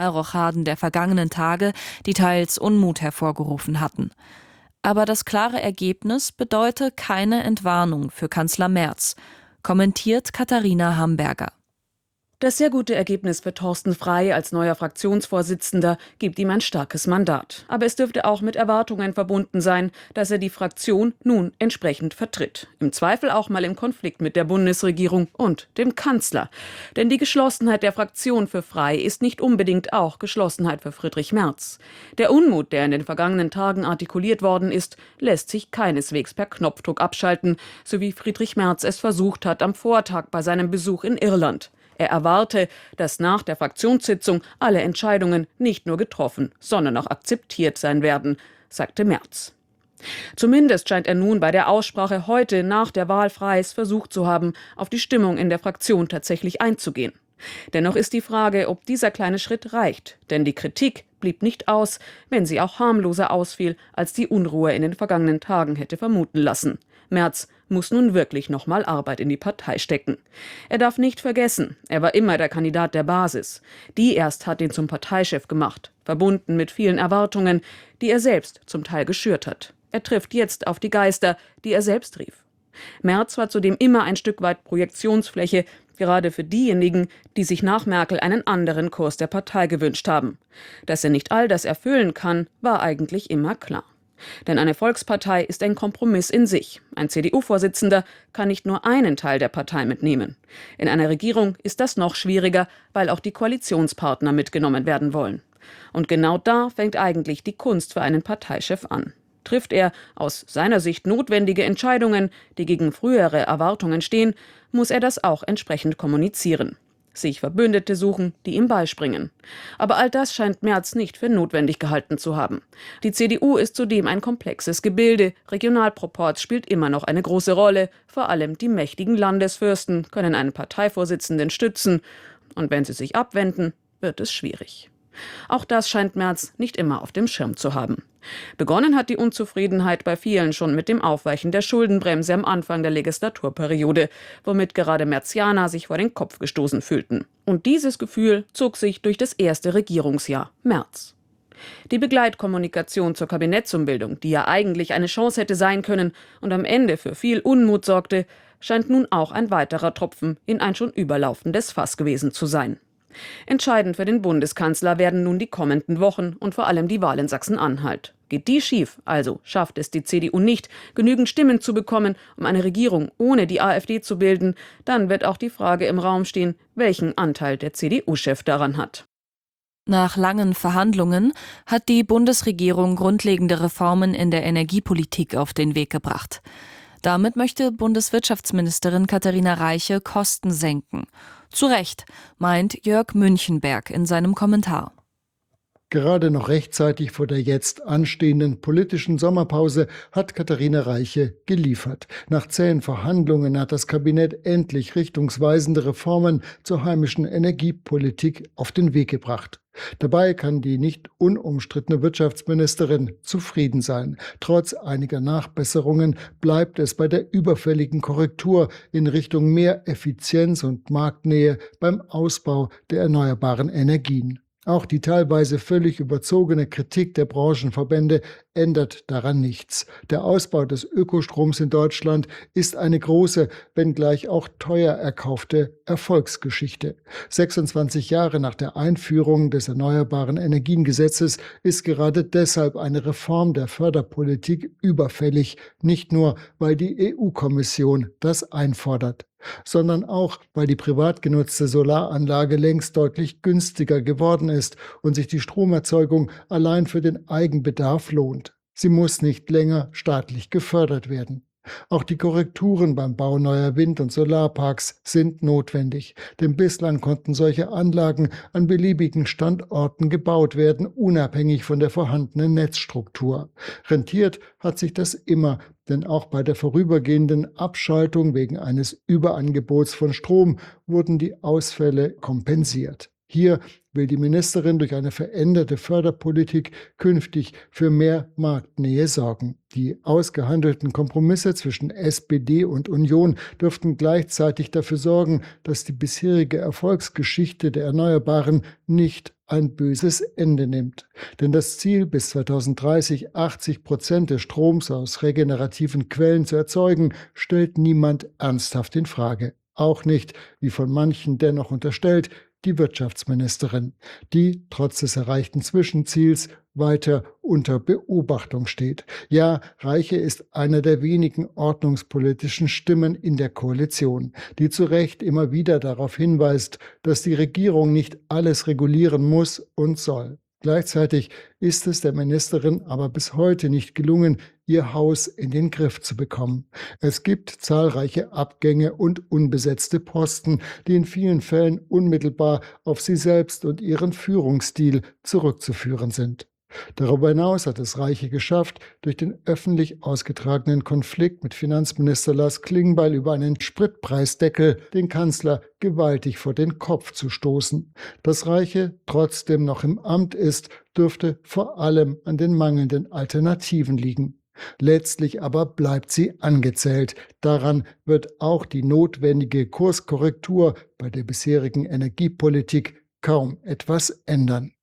Rochaden der vergangenen Tage, die teils Unmut hervorgerufen hatten. Aber das klare Ergebnis bedeute keine Entwarnung für Kanzler Merz, kommentiert Katharina Hamberger. Das sehr gute Ergebnis für Thorsten Frey als neuer Fraktionsvorsitzender gibt ihm ein starkes Mandat. Aber es dürfte auch mit Erwartungen verbunden sein, dass er die Fraktion nun entsprechend vertritt. Im Zweifel auch mal im Konflikt mit der Bundesregierung und dem Kanzler. Denn die Geschlossenheit der Fraktion für Frey ist nicht unbedingt auch Geschlossenheit für Friedrich Merz. Der Unmut, der in den vergangenen Tagen artikuliert worden ist, lässt sich keineswegs per Knopfdruck abschalten, so wie Friedrich Merz es versucht hat am Vortag bei seinem Besuch in Irland. Er erwarte, dass nach der Fraktionssitzung alle Entscheidungen nicht nur getroffen, sondern auch akzeptiert sein werden, sagte Merz. Zumindest scheint er nun bei der Aussprache heute nach der Wahl Freys versucht zu haben, auf die Stimmung in der Fraktion tatsächlich einzugehen. Dennoch ist die Frage, ob dieser kleine Schritt reicht, denn die Kritik blieb nicht aus, wenn sie auch harmloser ausfiel, als die Unruhe in den vergangenen Tagen hätte vermuten lassen. Merz muss nun wirklich nochmal Arbeit in die Partei stecken. Er darf nicht vergessen, er war immer der Kandidat der Basis. Die erst hat ihn zum Parteichef gemacht, verbunden mit vielen Erwartungen, die er selbst zum Teil geschürt hat. Er trifft jetzt auf die Geister, die er selbst rief. Merz war zudem immer ein Stück weit Projektionsfläche, gerade für diejenigen, die sich nach Merkel einen anderen Kurs der Partei gewünscht haben. Dass er nicht all das erfüllen kann, war eigentlich immer klar. Denn eine Volkspartei ist ein Kompromiss in sich. Ein CDU-Vorsitzender kann nicht nur einen Teil der Partei mitnehmen. In einer Regierung ist das noch schwieriger, weil auch die Koalitionspartner mitgenommen werden wollen. Und genau da fängt eigentlich die Kunst für einen Parteichef an. Trifft er aus seiner Sicht notwendige Entscheidungen, die gegen frühere Erwartungen stehen, muss er das auch entsprechend kommunizieren. Sich Verbündete suchen, die ihm beispringen. Aber all das scheint Merz nicht für notwendig gehalten zu haben. Die CDU ist zudem ein komplexes Gebilde. Regionalproporz spielt immer noch eine große Rolle. Vor allem die mächtigen Landesfürsten können einen Parteivorsitzenden stützen. Und wenn sie sich abwenden, wird es schwierig. Auch das scheint Merz nicht immer auf dem Schirm zu haben. Begonnen hat die Unzufriedenheit bei vielen schon mit dem Aufweichen der Schuldenbremse am Anfang der Legislaturperiode, womit gerade Merzianer sich vor den Kopf gestoßen fühlten. Und dieses Gefühl zog sich durch das erste Regierungsjahr Merz. Die Begleitkommunikation zur Kabinettsumbildung, die ja eigentlich eine Chance hätte sein können und am Ende für viel Unmut sorgte, scheint nun auch ein weiterer Tropfen in ein schon überlaufendes Fass gewesen zu sein. Entscheidend für den Bundeskanzler werden nun die kommenden Wochen und vor allem die Wahl in Sachsen-Anhalt. Geht die schief, also schafft es die CDU nicht, genügend Stimmen zu bekommen, um eine Regierung ohne die AfD zu bilden, dann wird auch die Frage im Raum stehen, welchen Anteil der CDU-Chef daran hat. Nach langen Verhandlungen hat die Bundesregierung grundlegende Reformen in der Energiepolitik auf den Weg gebracht. Damit möchte Bundeswirtschaftsministerin Katharina Reiche Kosten senken. Zu Recht, meint Jörg Münchenberg in seinem Kommentar. Gerade noch rechtzeitig vor der jetzt anstehenden politischen Sommerpause hat Katharina Reiche geliefert. Nach zähen Verhandlungen hat das Kabinett endlich richtungsweisende Reformen zur heimischen Energiepolitik auf den Weg gebracht. Dabei kann die nicht unumstrittene Wirtschaftsministerin zufrieden sein. Trotz einiger Nachbesserungen bleibt es bei der überfälligen Korrektur in Richtung mehr Effizienz und Marktnähe beim Ausbau der erneuerbaren Energien. Auch die teilweise völlig überzogene Kritik der Branchenverbände ändert daran nichts. Der Ausbau des Ökostroms in Deutschland ist eine große, wenngleich auch teuer erkaufte Erfolgsgeschichte. 26 Jahre nach der Einführung des Erneuerbaren Energiengesetzes ist gerade deshalb eine Reform der Förderpolitik überfällig, nicht nur, weil die EU-Kommission das einfordert, sondern auch, weil die privat genutzte Solaranlage längst deutlich günstiger geworden ist und sich die Stromerzeugung allein für den Eigenbedarf lohnt. Sie muss nicht länger staatlich gefördert werden. Auch die Korrekturen beim Bau neuer Wind- und Solarparks sind notwendig, denn bislang konnten solche Anlagen an beliebigen Standorten gebaut werden, unabhängig von der vorhandenen Netzstruktur. Rentiert hat sich das immer, denn auch bei der vorübergehenden Abschaltung wegen eines Überangebots von Strom wurden die Ausfälle kompensiert. Hier will die Ministerin durch eine veränderte Förderpolitik künftig für mehr Marktnähe sorgen. Die ausgehandelten Kompromisse zwischen SPD und Union dürften gleichzeitig dafür sorgen, dass die bisherige Erfolgsgeschichte der Erneuerbaren nicht ein böses Ende nimmt. Denn das Ziel, bis 2030 80% des Stroms aus regenerativen Quellen zu erzeugen, stellt niemand ernsthaft in Frage. Auch nicht, wie von manchen dennoch unterstellt, die Wirtschaftsministerin, die trotz des erreichten Zwischenziels weiter unter Beobachtung steht. Ja, Reiche ist einer der wenigen ordnungspolitischen Stimmen in der Koalition, die zu Recht immer wieder darauf hinweist, dass die Regierung nicht alles regulieren muss und soll. Gleichzeitig ist es der Ministerin aber bis heute nicht gelungen, ihr Haus in den Griff zu bekommen. Es gibt zahlreiche Abgänge und unbesetzte Posten, die in vielen Fällen unmittelbar auf sie selbst und ihren Führungsstil zurückzuführen sind. Darüber hinaus hat es Reiche geschafft, durch den öffentlich ausgetragenen Konflikt mit Finanzminister Lars Klingbeil über einen Spritpreisdeckel den Kanzler gewaltig vor den Kopf zu stoßen. Dass Reiche trotzdem noch im Amt ist, dürfte vor allem an den mangelnden Alternativen liegen. Letztlich aber bleibt sie angezählt. Daran wird auch die notwendige Kurskorrektur bei der bisherigen Energiepolitik kaum etwas ändern.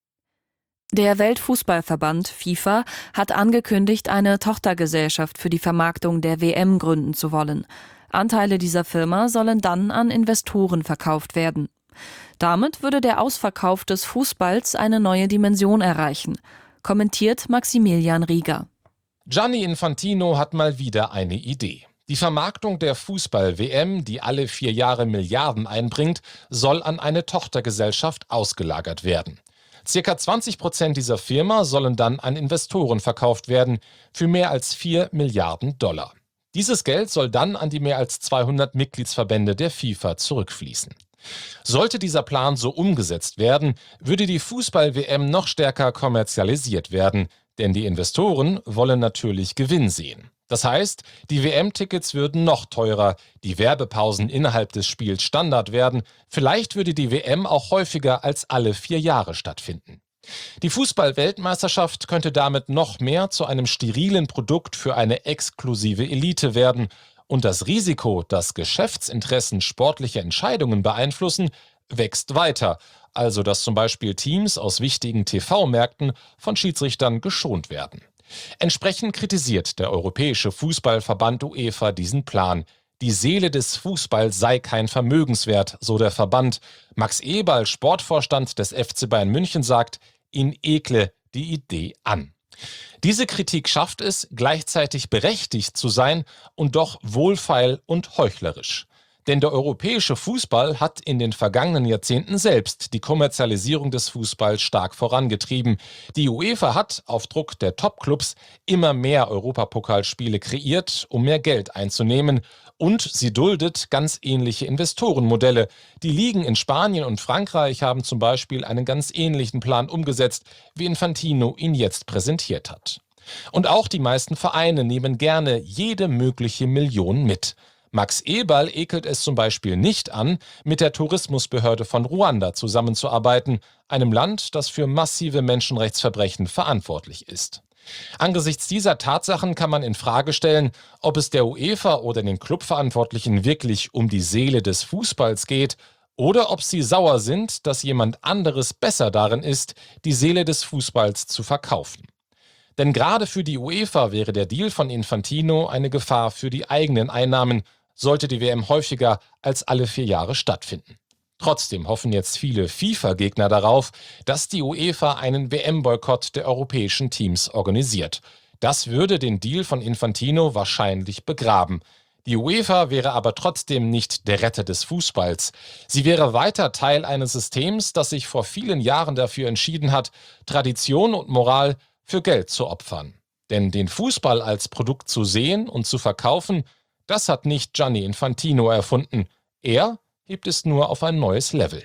Der Weltfußballverband FIFA hat angekündigt, eine Tochtergesellschaft für die Vermarktung der WM gründen zu wollen. Anteile dieser Firma sollen dann an Investoren verkauft werden. Damit würde der Ausverkauf des Fußballs eine neue Dimension erreichen, kommentiert Maximilian Rieger. Gianni Infantino hat mal wieder eine Idee. Die Vermarktung der Fußball-WM, die alle 4 Jahre Milliarden einbringt, soll an eine Tochtergesellschaft ausgelagert werden. Circa 20% dieser Firma sollen dann an Investoren verkauft werden, für mehr als 4 Milliarden $. Dieses Geld soll dann an die mehr als 200 Mitgliedsverbände der FIFA zurückfließen. Sollte dieser Plan so umgesetzt werden, würde die Fußball-WM noch stärker kommerzialisiert werden, denn die Investoren wollen natürlich Gewinn sehen. Das heißt, die WM-Tickets würden noch teurer, die Werbepausen innerhalb des Spiels Standard werden, vielleicht würde die WM auch häufiger als alle 4 Jahre stattfinden. Die Fußball-Weltmeisterschaft könnte damit noch mehr zu einem sterilen Produkt für eine exklusive Elite werden und das Risiko, dass Geschäftsinteressen sportliche Entscheidungen beeinflussen, wächst weiter, also dass zum Beispiel Teams aus wichtigen TV-Märkten von Schiedsrichtern geschont werden. Entsprechend kritisiert der Europäische Fußballverband UEFA diesen Plan. Die Seele des Fußballs sei kein Vermögenswert, so der Verband. Max Eberl, Sportvorstand des FC Bayern München, sagt, ihn ekle die Idee an. Diese Kritik schafft es, gleichzeitig berechtigt zu sein und doch wohlfeil und heuchlerisch. Denn der europäische Fußball hat in den vergangenen Jahrzehnten selbst die Kommerzialisierung des Fußballs stark vorangetrieben. Die UEFA hat auf Druck der Topclubs immer mehr Europapokalspiele kreiert, um mehr Geld einzunehmen. Und sie duldet ganz ähnliche Investorenmodelle. Die Ligen in Spanien und Frankreich haben zum Beispiel einen ganz ähnlichen Plan umgesetzt, wie Infantino ihn jetzt präsentiert hat. Und auch die meisten Vereine nehmen gerne jede mögliche Million mit. Max Eberl ekelt es zum Beispiel nicht an, mit der Tourismusbehörde von Ruanda zusammenzuarbeiten, einem Land, das für massive Menschenrechtsverbrechen verantwortlich ist. Angesichts dieser Tatsachen kann man in Frage stellen, ob es der UEFA oder den Clubverantwortlichen wirklich um die Seele des Fußballs geht oder ob sie sauer sind, dass jemand anderes besser darin ist, die Seele des Fußballs zu verkaufen. Denn gerade für die UEFA wäre der Deal von Infantino eine Gefahr für die eigenen Einnahmen, sollte die WM häufiger als alle 4 Jahre stattfinden. Trotzdem hoffen jetzt viele FIFA-Gegner darauf, dass die UEFA einen WM-Boykott der europäischen Teams organisiert. Das würde den Deal von Infantino wahrscheinlich begraben. Die UEFA wäre aber trotzdem nicht der Retter des Fußballs. Sie wäre weiter Teil eines Systems, das sich vor vielen Jahren dafür entschieden hat, Tradition und Moral für Geld zu opfern. Denn den Fußball als Produkt zu sehen und zu verkaufen, das hat nicht Gianni Infantino erfunden. Er hebt es nur auf ein neues Level.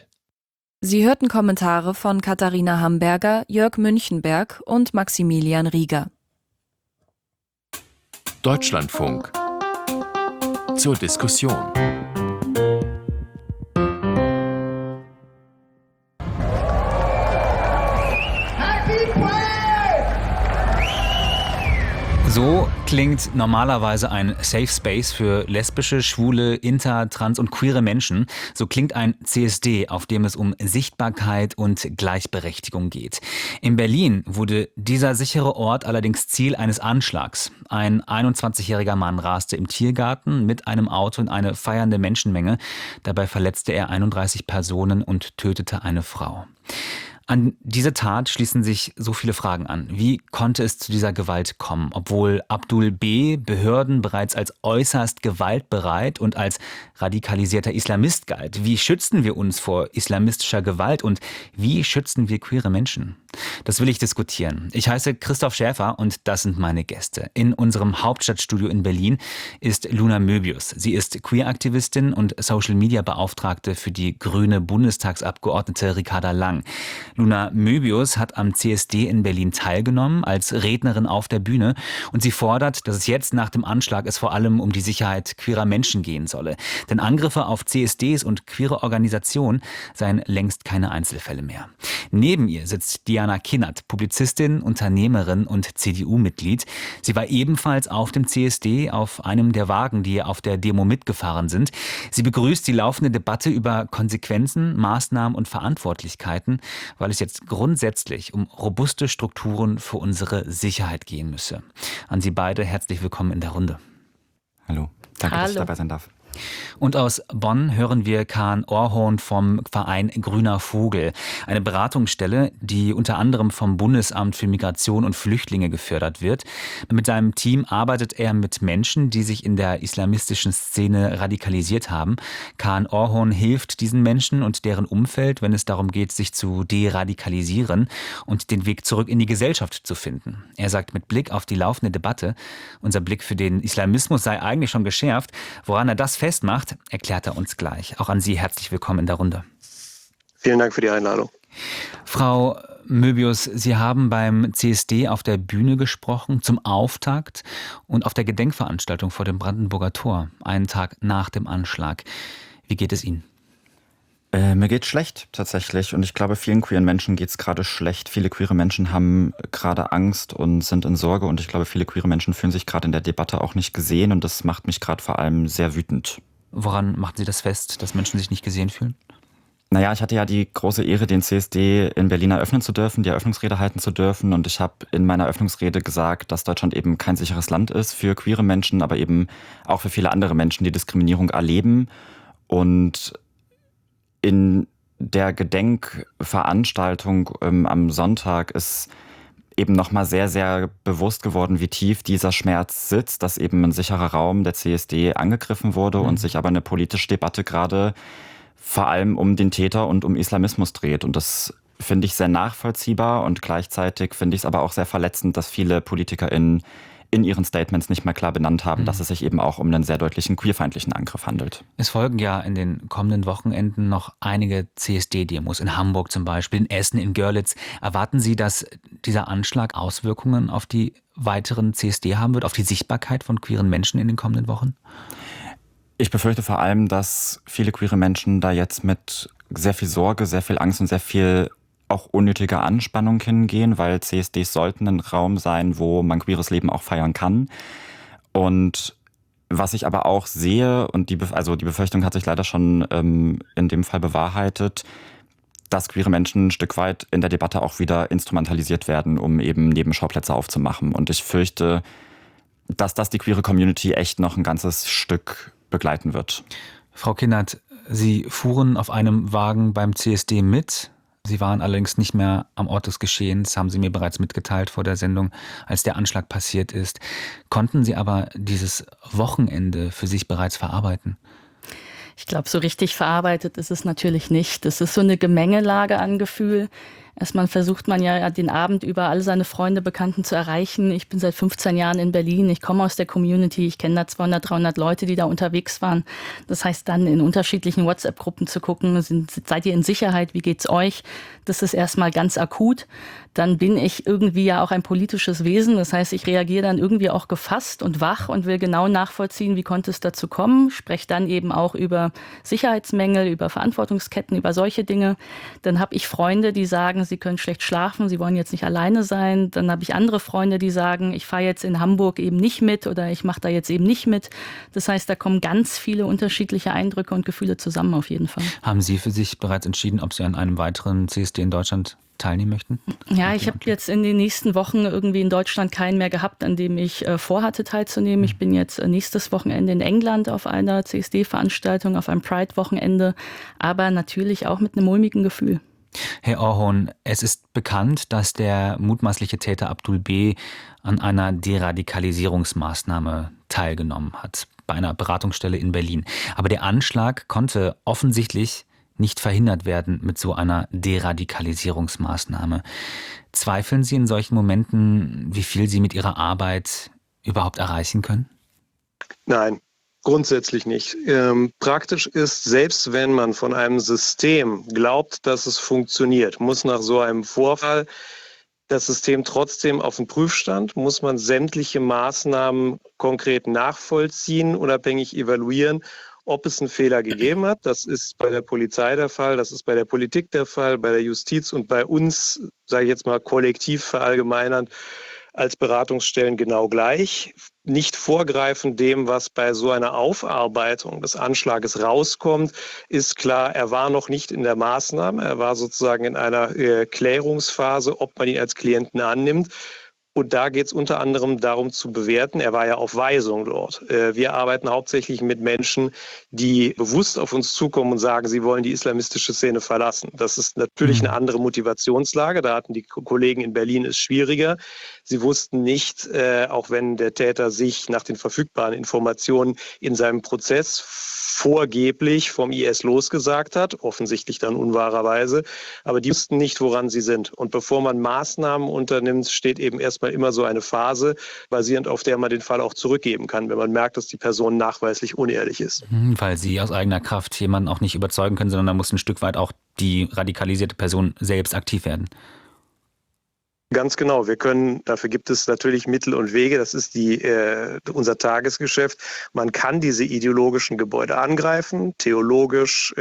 Sie hörten Kommentare von Katharina Hamberger, Jörg Münchenberg und Maximilian Rieger. Deutschlandfunk zur Diskussion. So klingt normalerweise ein Safe Space für lesbische, schwule, inter-, trans- und queere Menschen. So klingt ein CSD, auf dem es um Sichtbarkeit und Gleichberechtigung geht. In Berlin wurde dieser sichere Ort allerdings Ziel eines Anschlags. Ein 21-jähriger Mann raste im Tiergarten mit einem Auto in eine feiernde Menschenmenge. Dabei verletzte er 31 Personen und tötete eine Frau. An diese Tat schließen sich so viele Fragen an. Wie konnte es zu dieser Gewalt kommen, obwohl Abdul B. Behörden bereits als äußerst gewaltbereit und als radikalisierter Islamist galt? Wie schützen wir uns vor islamistischer Gewalt und wie schützen wir queere Menschen? Das will ich diskutieren. Ich heiße Christoph Schäfer und das sind meine Gäste. In unserem Hauptstadtstudio in Berlin ist Luna Möbius. Sie ist Queer-Aktivistin und Social-Media-Beauftragte für die grüne Bundestagsabgeordnete Ricarda Lang. Luna Möbius hat am CSD in Berlin teilgenommen als Rednerin auf der Bühne und sie fordert, dass es jetzt nach dem Anschlag es vor allem um die Sicherheit queerer Menschen gehen solle. Denn Angriffe auf CSDs und queere Organisationen seien längst keine Einzelfälle mehr. Neben ihr sitzt Diana Kinnert, Publizistin, Unternehmerin und CDU-Mitglied. Sie war ebenfalls auf dem CSD auf einem der Wagen, die auf der Demo mitgefahren sind. Sie begrüßt die laufende Debatte über Konsequenzen, Maßnahmen und Verantwortlichkeiten, weil es jetzt grundsätzlich um robuste Strukturen für unsere Sicherheit gehen müsse. An Sie beide herzlich willkommen in der Runde. Hallo, danke, dass ich dabei sein darf. Und aus Bonn hören wir Kaan Orhorn vom Verein Grüner Vogel, eine Beratungsstelle, die unter anderem vom Bundesamt für Migration und Flüchtlinge gefördert wird. Mit seinem Team arbeitet er mit Menschen, die sich in der islamistischen Szene radikalisiert haben. Kaan Orhorn hilft diesen Menschen und deren Umfeld, wenn es darum geht, sich zu deradikalisieren und den Weg zurück in die Gesellschaft zu finden. Er sagt mit Blick auf die laufende Debatte, unser Blick für den Islamismus sei eigentlich schon geschärft. Woran er das festmacht, erklärt er uns gleich. Auch an Sie herzlich willkommen in der Runde. Vielen Dank für die Einladung. Frau Möbius, Sie haben beim CSD auf der Bühne gesprochen zum Auftakt und auf der Gedenkveranstaltung vor dem Brandenburger Tor, einen Tag nach dem Anschlag. Wie geht es Ihnen? Mir geht's schlecht tatsächlich und ich glaube, vielen queeren Menschen geht's gerade schlecht. Viele queere Menschen haben gerade Angst und sind in Sorge und ich glaube, viele queere Menschen fühlen sich gerade in der Debatte auch nicht gesehen und das macht mich gerade vor allem sehr wütend. Woran machen Sie das fest, dass Menschen sich nicht gesehen fühlen? Naja, ich hatte ja die große Ehre, den CSD in Berlin eröffnen zu dürfen, die Eröffnungsrede halten zu dürfen und ich habe in meiner Eröffnungsrede gesagt, dass Deutschland eben kein sicheres Land ist für queere Menschen, aber eben auch für viele andere Menschen, die Diskriminierung erleben. Und in der Gedenkveranstaltung am Sonntag ist eben nochmal sehr, sehr bewusst geworden, wie tief dieser Schmerz sitzt, dass eben ein sicherer Raum der CSD angegriffen wurde und sich aber eine politische Debatte gerade vor allem um den Täter und um Islamismus dreht. Und das finde ich sehr nachvollziehbar und gleichzeitig finde ich es aber auch sehr verletzend, dass viele PolitikerInnen in ihren Statements nicht mehr klar benannt haben, dass es sich eben auch um einen sehr deutlichen queerfeindlichen Angriff handelt. Es folgen ja in den kommenden Wochenenden noch einige CSD-Demos, in Hamburg zum Beispiel, in Essen, in Görlitz. Erwarten Sie, dass dieser Anschlag Auswirkungen auf die weiteren CSD haben wird, auf die Sichtbarkeit von queeren Menschen in den kommenden Wochen? Ich befürchte vor allem, dass viele queere Menschen da jetzt mit sehr viel Sorge, sehr viel Angst und sehr viel auch unnötige Anspannung hingehen, weil CSDs sollten ein Raum sein, wo man queeres Leben auch feiern kann. Und was ich aber auch sehe, und die Befürchtung hat sich leider schon in dem Fall bewahrheitet, dass queere Menschen ein Stück weit in der Debatte auch wieder instrumentalisiert werden, um eben Nebenschauplätze aufzumachen. Und ich fürchte, dass das die queere Community echt noch ein ganzes Stück begleiten wird. Frau Kinnert, Sie fuhren auf einem Wagen beim CSD mit. Sie waren allerdings nicht mehr am Ort des Geschehens, haben Sie mir bereits mitgeteilt vor der Sendung, als der Anschlag passiert ist. Konnten Sie aber dieses Wochenende für sich bereits verarbeiten? Ich glaube, so richtig verarbeitet ist es natürlich nicht. Es ist so eine Gemengelage an Gefühl. Erstmal versucht man ja den Abend über alle seine Freunde, Bekannten zu erreichen. Ich bin seit 15 Jahren in Berlin. Ich komme aus der Community. Ich kenne da 200, 300 Leute, die da unterwegs waren. Das heißt, dann in unterschiedlichen WhatsApp-Gruppen zu gucken, seid ihr in Sicherheit? Wie geht's euch? Das ist erstmal ganz akut. Dann bin ich irgendwie ja auch ein politisches Wesen. Das heißt, ich reagiere dann irgendwie auch gefasst und wach und will genau nachvollziehen, wie konnte es dazu kommen. Spreche dann eben auch über Sicherheitsmängel, über Verantwortungsketten, über solche Dinge. Dann habe ich Freunde, die sagen, sagen, sie können schlecht schlafen, sie wollen jetzt nicht alleine sein. Dann habe ich andere Freunde, die sagen, ich fahre jetzt in Hamburg eben nicht mit oder ich mache da jetzt eben nicht mit. Das heißt, da kommen ganz viele unterschiedliche Eindrücke und Gefühle zusammen auf jeden Fall. Haben Sie für sich bereits entschieden, ob Sie an einem weiteren CSD in Deutschland teilnehmen möchten? Ja, ich habe jetzt in den nächsten Wochen irgendwie in Deutschland keinen mehr gehabt, an dem ich vorhatte teilzunehmen. Ich bin jetzt nächstes Wochenende in England auf einer CSD-Veranstaltung, auf einem Pride-Wochenende, aber natürlich auch mit einem mulmigen Gefühl. Herr Orhon, es ist bekannt, dass der mutmaßliche Täter Abdul B. an einer Deradikalisierungsmaßnahme teilgenommen hat, bei einer Beratungsstelle in Berlin. Aber der Anschlag konnte offensichtlich nicht verhindert werden mit so einer Deradikalisierungsmaßnahme. Zweifeln Sie in solchen Momenten, wie viel Sie mit Ihrer Arbeit überhaupt erreichen können? Nein, grundsätzlich nicht. Praktisch ist, selbst wenn man von einem System glaubt, dass es funktioniert, muss nach so einem Vorfall das System trotzdem auf den Prüfstand, muss man sämtliche Maßnahmen konkret nachvollziehen, unabhängig evaluieren, ob es einen Fehler gegeben hat. Das ist bei der Polizei der Fall, das ist bei der Politik der Fall, bei der Justiz und bei uns, sage ich jetzt mal kollektiv verallgemeinernd, als Beratungsstellen genau gleich. Nicht vorgreifend dem, was bei so einer Aufarbeitung des Anschlages rauskommt, ist klar, er war noch nicht in der Maßnahme. Er war sozusagen in einer Klärungsphase, ob man ihn als Klienten annimmt. Und da geht es unter anderem darum zu bewerten, er war ja auf Weisung dort. Wir arbeiten hauptsächlich mit Menschen, die bewusst auf uns zukommen und sagen, sie wollen die islamistische Szene verlassen. Das ist natürlich eine andere Motivationslage. Da hatten die Kollegen in Berlin es schwieriger. Sie wussten nicht, auch wenn der Täter sich nach den verfügbaren Informationen in seinem Prozess vorgeblich vom IS losgesagt hat, offensichtlich dann unwahrerweise, aber die wussten nicht, woran sie sind. Und bevor man Maßnahmen unternimmt, steht eben erstmal immer so eine Phase, basierend auf der man den Fall auch zurückgeben kann, wenn man merkt, dass die Person nachweislich unehrlich ist. Weil Sie aus eigener Kraft jemanden auch nicht überzeugen können, sondern da muss ein Stück weit auch die radikalisierte Person selbst aktiv werden. Ganz genau. Wir können, dafür gibt es natürlich Mittel und Wege. Das ist unser Tagesgeschäft. Man kann diese ideologischen Gebäude angreifen, theologisch,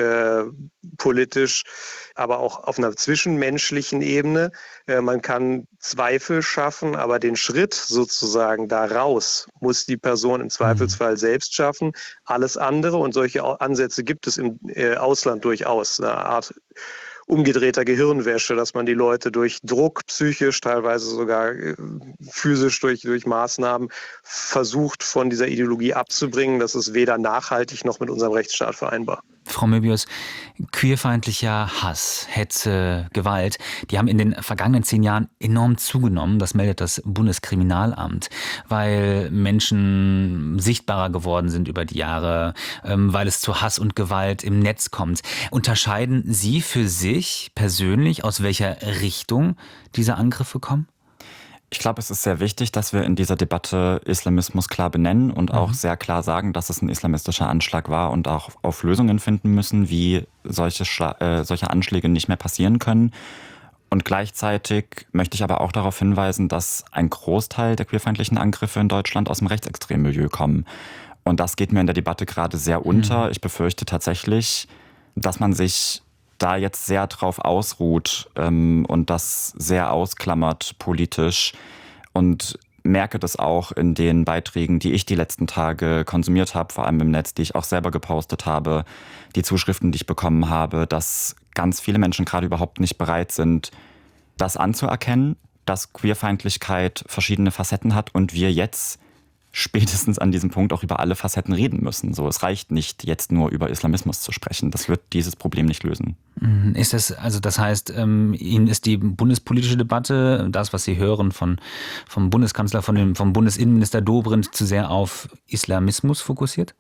politisch, aber auch auf einer zwischenmenschlichen Ebene. Man kann Zweifel schaffen, aber den Schritt sozusagen da raus muss die Person im Zweifelsfall selbst schaffen. Alles andere, und solche Ansätze gibt es im Ausland durchaus, eine Art umgedrehter Gehirnwäsche, dass man die Leute durch Druck, psychisch, teilweise sogar physisch durch Maßnahmen versucht, von dieser Ideologie abzubringen. Das ist weder nachhaltig noch mit unserem Rechtsstaat vereinbar. Frau Möbius, queerfeindlicher Hass, Hetze, Gewalt, die haben in den vergangenen 10 Jahren enorm zugenommen. Das meldet das Bundeskriminalamt, weil Menschen sichtbarer geworden sind über die Jahre, weil es zu Hass und Gewalt im Netz kommt. Unterscheiden Sie für sich persönlich, aus welcher Richtung diese Angriffe kommen? Ich glaube, es ist sehr wichtig, dass wir in dieser Debatte Islamismus klar benennen und auch sehr klar sagen, dass es ein islamistischer Anschlag war und auch auf Lösungen finden müssen, wie solche Anschläge nicht mehr passieren können. Und gleichzeitig möchte ich aber auch darauf hinweisen, dass ein Großteil der queerfeindlichen Angriffe in Deutschland aus dem rechtsextremen Milieu kommen. Und das geht mir in der Debatte gerade sehr unter. Ich befürchte tatsächlich, dass man sich da jetzt sehr drauf ausruht und das sehr ausklammert politisch, und merke das auch in den Beiträgen, die ich die letzten Tage konsumiert habe, vor allem im Netz, die ich auch selber gepostet habe, die Zuschriften, die ich bekommen habe, dass ganz viele Menschen gerade überhaupt nicht bereit sind, das anzuerkennen, dass Queerfeindlichkeit verschiedene Facetten hat und wir jetzt spätestens an diesem Punkt auch über alle Facetten reden müssen. So, es reicht nicht, jetzt nur über Islamismus zu sprechen. Das wird dieses Problem nicht lösen. Ist das, also das heißt, Ihnen ist die bundespolitische Debatte, das, was Sie hören vom Bundeskanzler, vom Bundesinnenminister Dobrindt, zu sehr auf Islamismus fokussiert?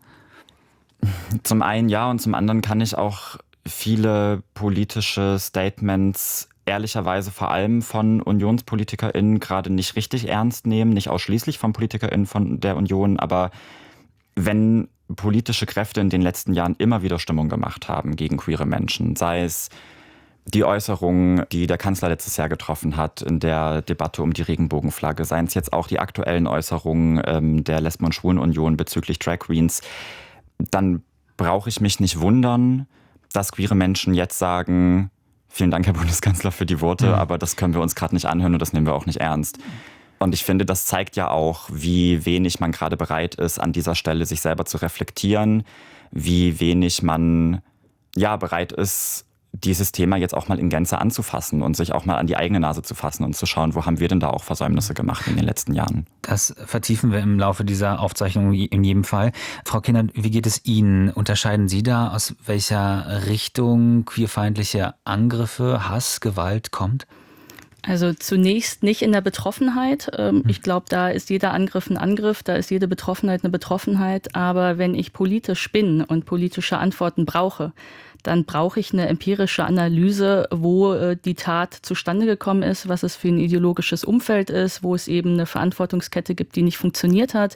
Zum einen ja, und zum anderen kann ich auch viele politische Statements ehrlicherweise vor allem von UnionspolitikerInnen gerade nicht richtig ernst nehmen, nicht ausschließlich von PolitikerInnen von der Union, aber wenn politische Kräfte in den letzten Jahren immer wieder Stimmung gemacht haben gegen queere Menschen, sei es die Äußerungen, die der Kanzler letztes Jahr getroffen hat in der Debatte um die Regenbogenflagge, seien es jetzt auch die aktuellen Äußerungen der Lesben- und Schwulenunion bezüglich Drag Queens, dann brauche ich mich nicht wundern, dass queere Menschen jetzt sagen, Vielen Dank, Herr Bundeskanzler, für die Worte, aber das können wir uns gerade nicht anhören und das nehmen wir auch nicht ernst. Und ich finde, das zeigt ja auch, wie wenig man gerade bereit ist, an dieser Stelle sich selber zu reflektieren, wie wenig man bereit ist, dieses Thema jetzt auch mal in Gänze anzufassen und sich auch mal an die eigene Nase zu fassen und zu schauen, wo haben wir denn da auch Versäumnisse gemacht in den letzten Jahren. Das vertiefen wir im Laufe dieser Aufzeichnung in jedem Fall. Frau Kienert, wie geht es Ihnen? Unterscheiden Sie da, aus welcher Richtung queerfeindliche Angriffe, Hass, Gewalt kommt? Also zunächst nicht in der Betroffenheit. Ich glaube, da ist jeder Angriff ein Angriff, da ist jede Betroffenheit eine Betroffenheit. Aber wenn ich politisch bin und politische Antworten brauche, dann brauche ich eine empirische Analyse, wo die Tat zustande gekommen ist, was es für ein ideologisches Umfeld ist, wo es eben eine Verantwortungskette gibt, die nicht funktioniert hat.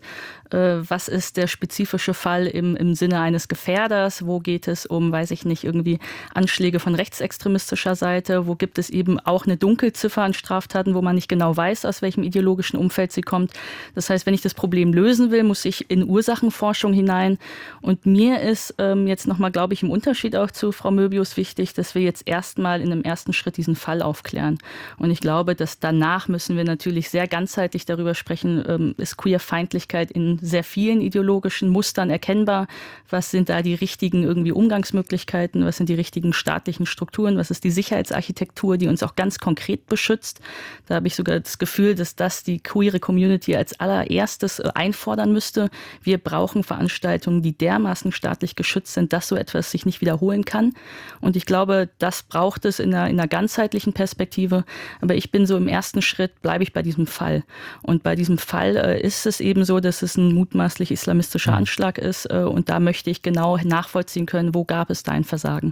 Was ist der spezifische Fall im Sinne eines Gefährders? Wo geht es um, weiß ich nicht, irgendwie Anschläge von rechtsextremistischer Seite? Wo gibt es eben auch eine Dunkelziffer an Straftaten, wo man nicht genau weiß, aus welchem ideologischen Umfeld sie kommt? Das heißt, wenn ich das Problem lösen will, muss ich in Ursachenforschung hinein. Und mir ist jetzt nochmal, glaube ich, im Unterschied auch zu Frau Möbius wichtig, dass wir jetzt erstmal in einem ersten Schritt diesen Fall aufklären. Und ich glaube, dass danach müssen wir natürlich sehr ganzheitlich darüber sprechen, ist Queerfeindlichkeit in sehr vielen ideologischen Mustern erkennbar? Was sind da die richtigen irgendwie Umgangsmöglichkeiten? Was sind die richtigen staatlichen Strukturen? Was ist die Sicherheitsarchitektur, die uns auch ganz konkret beschützt? Da habe ich sogar das Gefühl, dass das die queere Community als allererstes einfordern müsste. Wir brauchen Veranstaltungen, die dermaßen staatlich geschützt sind, dass so etwas sich nicht wiederholen kann. Und ich glaube, das braucht es in einer ganzheitlichen Perspektive. Aber ich bin so im ersten Schritt, bleibe ich bei diesem Fall. Und bei diesem Fall ist es eben so, dass es ein mutmaßlich islamistischer Anschlag ist. Und da möchte ich genau nachvollziehen können, wo gab es da ein Versagen.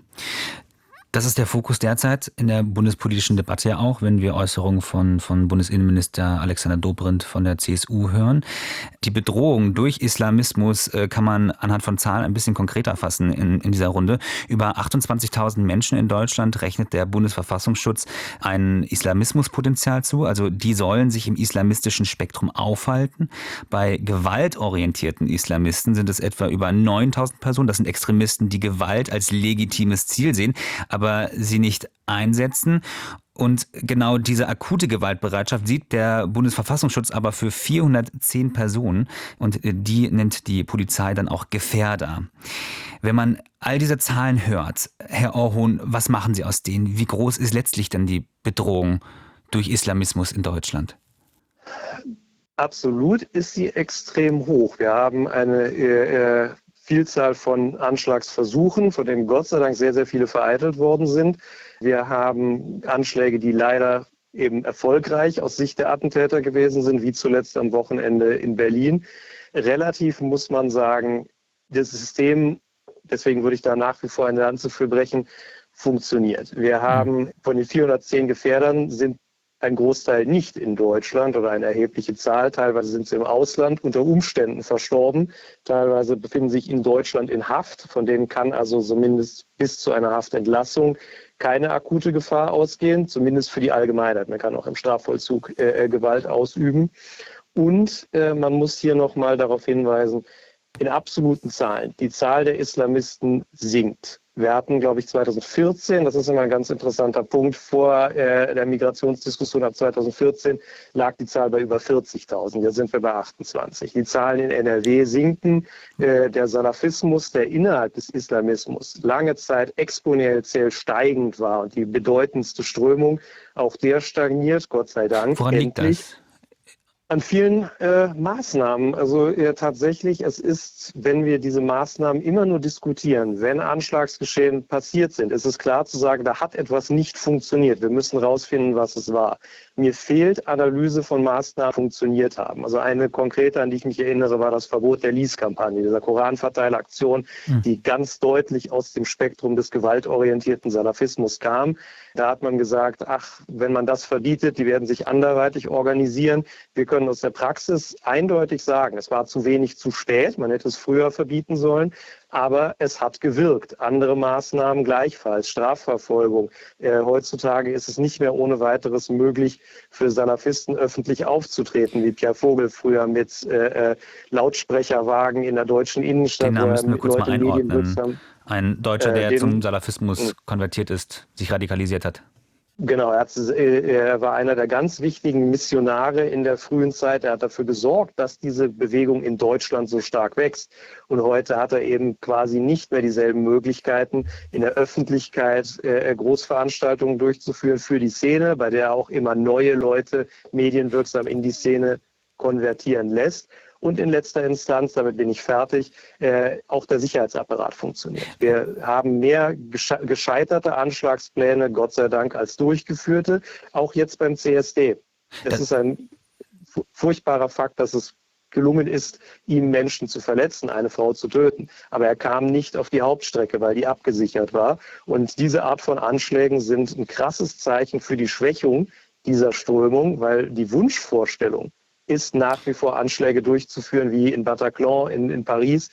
Das ist der Fokus derzeit in der bundespolitischen Debatte ja auch, wenn wir Äußerungen von Bundesinnenminister Alexander Dobrindt von der CSU hören. Die Bedrohung durch Islamismus kann man anhand von Zahlen ein bisschen konkreter fassen in dieser Runde. Über 28.000 Menschen in Deutschland rechnet der Bundesverfassungsschutz ein Islamismuspotenzial zu. Also die sollen sich im islamistischen Spektrum aufhalten. Bei gewaltorientierten Islamisten sind es etwa über 9.000 Personen. Das sind Extremisten, die Gewalt als legitimes Ziel sehen, aber sie nicht einsetzen. Und genau diese akute Gewaltbereitschaft sieht der Bundesverfassungsschutz aber für 410 Personen und die nennt die Polizei dann auch Gefährder. Wenn man all diese Zahlen hört, Herr Orhon, was machen Sie aus denen? Wie groß ist letztlich dann die Bedrohung durch Islamismus in Deutschland? Absolut ist sie extrem hoch. Wir haben eine Vielzahl von Anschlagsversuchen, von denen Gott sei Dank sehr, sehr viele vereitelt worden sind. Wir haben Anschläge, die leider eben erfolgreich aus Sicht der Attentäter gewesen sind, wie zuletzt am Wochenende in Berlin. Relativ muss man sagen, das System, deswegen würde ich da nach wie vor eine Lanze für brechen, funktioniert. Wir haben von den 410 Gefährdern sind ein Großteil nicht in Deutschland oder eine erhebliche Zahl. Teilweise sind sie im Ausland unter Umständen verstorben. Teilweise befinden sich in Deutschland in Haft. Von denen kann also zumindest bis zu einer Haftentlassung keine akute Gefahr ausgehen, zumindest für die Allgemeinheit. Man kann auch im Strafvollzug Gewalt ausüben. Und man muss hier nochmal darauf hinweisen, in absoluten Zahlen, die Zahl der Islamisten sinkt. Wir hatten, glaube ich, 2014, das ist immer ein ganz interessanter Punkt, vor der Migrationsdiskussion ab 2014 lag die Zahl bei über 40.000. Jetzt sind wir bei 28. Die Zahlen in NRW sinken. Der Salafismus, der innerhalb des Islamismus lange Zeit exponentiell steigend war und die bedeutendste Strömung, auch der stagniert, Gott sei Dank. Woran liegt das? An vielen Maßnahmen. Also tatsächlich, es ist, wenn wir diese Maßnahmen immer nur diskutieren, wenn Anschlagsgeschehen passiert sind, ist es klar zu sagen, da hat etwas nicht funktioniert. Wir müssen rausfinden, was es war. Mir fehlt Analyse von Maßnahmen, die funktioniert haben. Also eine konkrete, an die ich mich erinnere, war das Verbot der Lies-Kampagne, dieser Koranverteilaktion, die ganz deutlich aus dem Spektrum des gewaltorientierten Salafismus kam. Da hat man gesagt, ach, wenn man das verbietet, die werden sich anderweitig organisieren. Wir können aus der Praxis eindeutig sagen, es war zu wenig zu spät, man hätte es früher verbieten sollen, aber es hat gewirkt. Andere Maßnahmen gleichfalls, Strafverfolgung. Heutzutage ist es nicht mehr ohne weiteres möglich, für Salafisten öffentlich aufzutreten, wie Pierre Vogel früher mit Lautsprecherwagen in der deutschen Innenstadt. Den Namen müssen wir kurz mal einordnen. Ein Deutscher, der zum Salafismus konvertiert ist, sich radikalisiert hat. Genau, er war einer der ganz wichtigen Missionare in der frühen Zeit. Er hat dafür gesorgt, dass diese Bewegung in Deutschland so stark wächst. Und heute hat er eben quasi nicht mehr dieselben Möglichkeiten, in der Öffentlichkeit Großveranstaltungen durchzuführen für die Szene, bei der auch immer neue Leute medienwirksam in die Szene konvertieren lässt. Und in letzter Instanz, damit bin ich fertig, auch der Sicherheitsapparat funktioniert. Wir haben mehr gescheiterte Anschlagspläne, Gott sei Dank, als durchgeführte, auch jetzt beim CSD. Es ist ein furchtbarer Fakt, dass es gelungen ist, ihm Menschen zu verletzen, eine Frau zu töten. Aber er kam nicht auf die Hauptstrecke, weil die abgesichert war. Und diese Art von Anschlägen sind ein krasses Zeichen für die Schwächung dieser Strömung, weil die Wunschvorstellung ist nach wie vor Anschläge durchzuführen, wie in Bataclan in Paris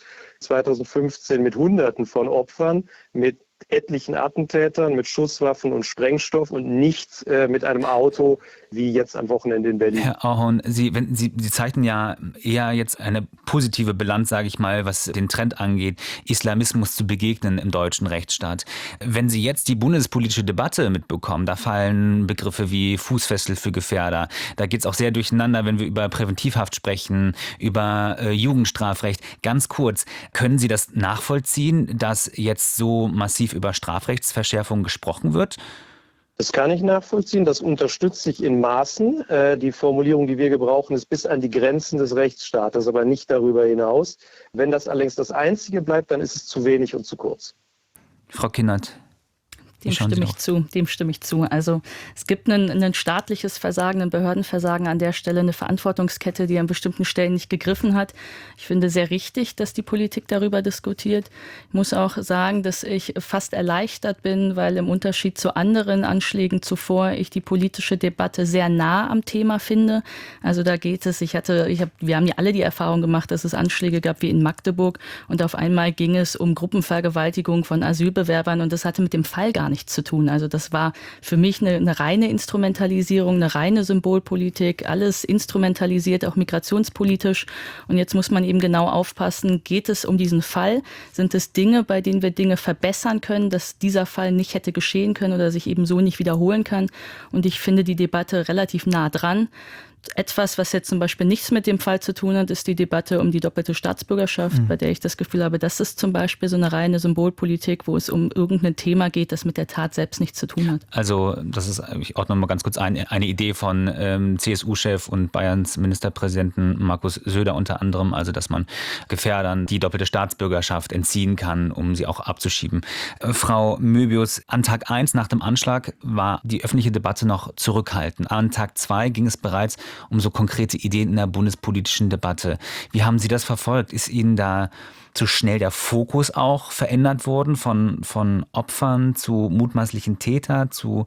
2015 mit Hunderten von Opfern, mit etlichen Attentätern, mit Schusswaffen und Sprengstoff und nicht mit einem Auto, wie jetzt am Wochenende in Berlin. Herr Ahorn, Sie zeichnen ja eher jetzt eine positive Bilanz, sage ich mal, was den Trend angeht, Islamismus zu begegnen im deutschen Rechtsstaat. Wenn Sie jetzt die bundespolitische Debatte mitbekommen, da fallen Begriffe wie Fußfessel für Gefährder. Da geht es auch sehr durcheinander, wenn wir über Präventivhaft sprechen, über Jugendstrafrecht. Ganz kurz, können Sie das nachvollziehen, dass jetzt so massiv über Strafrechtsverschärfung gesprochen wird? Das kann ich nachvollziehen, das unterstütze ich in Maßen. Die Formulierung, die wir gebrauchen, ist bis an die Grenzen des Rechtsstaates, aber nicht darüber hinaus. Wenn das allerdings das Einzige bleibt, dann ist es zu wenig und zu kurz. Frau Kinnert. Dem stimme ich zu. Also es gibt ein staatliches Versagen, ein Behördenversagen an der Stelle, eine Verantwortungskette, die an bestimmten Stellen nicht gegriffen hat. Ich finde sehr richtig, dass die Politik darüber diskutiert. Ich muss auch sagen, dass ich fast erleichtert bin, weil im Unterschied zu anderen Anschlägen zuvor ich die politische Debatte sehr nah am Thema finde. Also da geht es, wir haben ja alle die Erfahrung gemacht, dass es Anschläge gab wie in Magdeburg und auf einmal ging es um Gruppenvergewaltigung von Asylbewerbern und das hatte mit dem Fall gar nichts zu tun. Also das war für mich eine reine Instrumentalisierung, eine reine Symbolpolitik, alles instrumentalisiert, auch migrationspolitisch. Und jetzt muss man eben genau aufpassen, geht es um diesen Fall? Sind es Dinge, bei denen wir Dinge verbessern können, dass dieser Fall nicht hätte geschehen können oder sich eben so nicht wiederholen kann? Und ich finde die Debatte relativ nah dran. Etwas, was jetzt zum Beispiel nichts mit dem Fall zu tun hat, ist die Debatte um die doppelte Staatsbürgerschaft, bei der ich das Gefühl habe, das ist zum Beispiel so eine reine Symbolpolitik, wo es um irgendein Thema geht, das mit der Tat selbst nichts zu tun hat. Also das ist, ich ordne mal ganz kurz eine Idee von CSU-Chef und Bayerns Ministerpräsidenten Markus Söder unter anderem, also dass man Gefährdern die doppelte Staatsbürgerschaft entziehen kann, um sie auch abzuschieben. Frau Möbius, an Tag 1 nach dem Anschlag war die öffentliche Debatte noch zurückhaltend. An Tag 2 ging es bereits um so konkrete Ideen in der bundespolitischen Debatte. Wie haben Sie das verfolgt? Ist Ihnen da zu schnell der Fokus auch verändert worden von Opfern zu mutmaßlichen Tätern, zu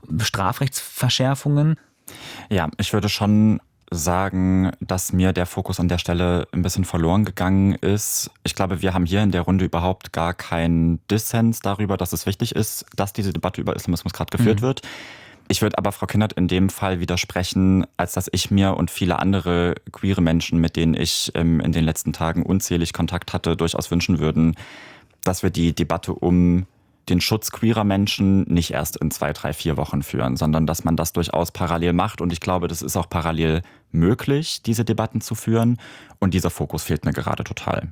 Strafrechtsverschärfungen? Ja, ich würde schon sagen, dass mir der Fokus an der Stelle ein bisschen verloren gegangen ist. Ich glaube, wir haben hier in der Runde überhaupt gar keinen Dissens darüber, dass es wichtig ist, dass diese Debatte über Islamismus gerade geführt wird. Ich würde aber Frau Kinnert in dem Fall widersprechen, als dass ich mir und viele andere queere Menschen, mit denen ich in den letzten Tagen unzählig Kontakt hatte, durchaus wünschen würden, dass wir die Debatte um den Schutz queerer Menschen nicht erst in 2, 3, 4 Wochen führen, sondern dass man das durchaus parallel macht. Und ich glaube, das ist auch parallel möglich, diese Debatten zu führen. Und dieser Fokus fehlt mir gerade total.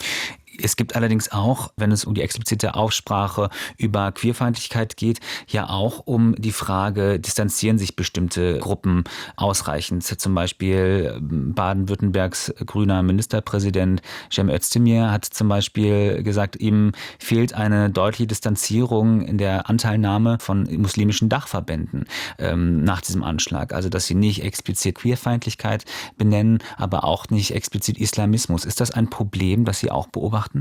Es gibt allerdings auch, wenn es um die explizite Aussprache über Queerfeindlichkeit geht, ja auch um die Frage, distanzieren sich bestimmte Gruppen ausreichend. Zum Beispiel Baden-Württembergs grüner Ministerpräsident Cem Özdemir hat zum Beispiel gesagt, ihm fehlt eine deutliche Distanzierung in der Anteilnahme von muslimischen Dachverbänden nach diesem Anschlag. Also dass sie nicht explizit Queerfeindlichkeit benennen, aber auch nicht explizit Islamismus. Ist das ein Problem, das Sie auch beobachten?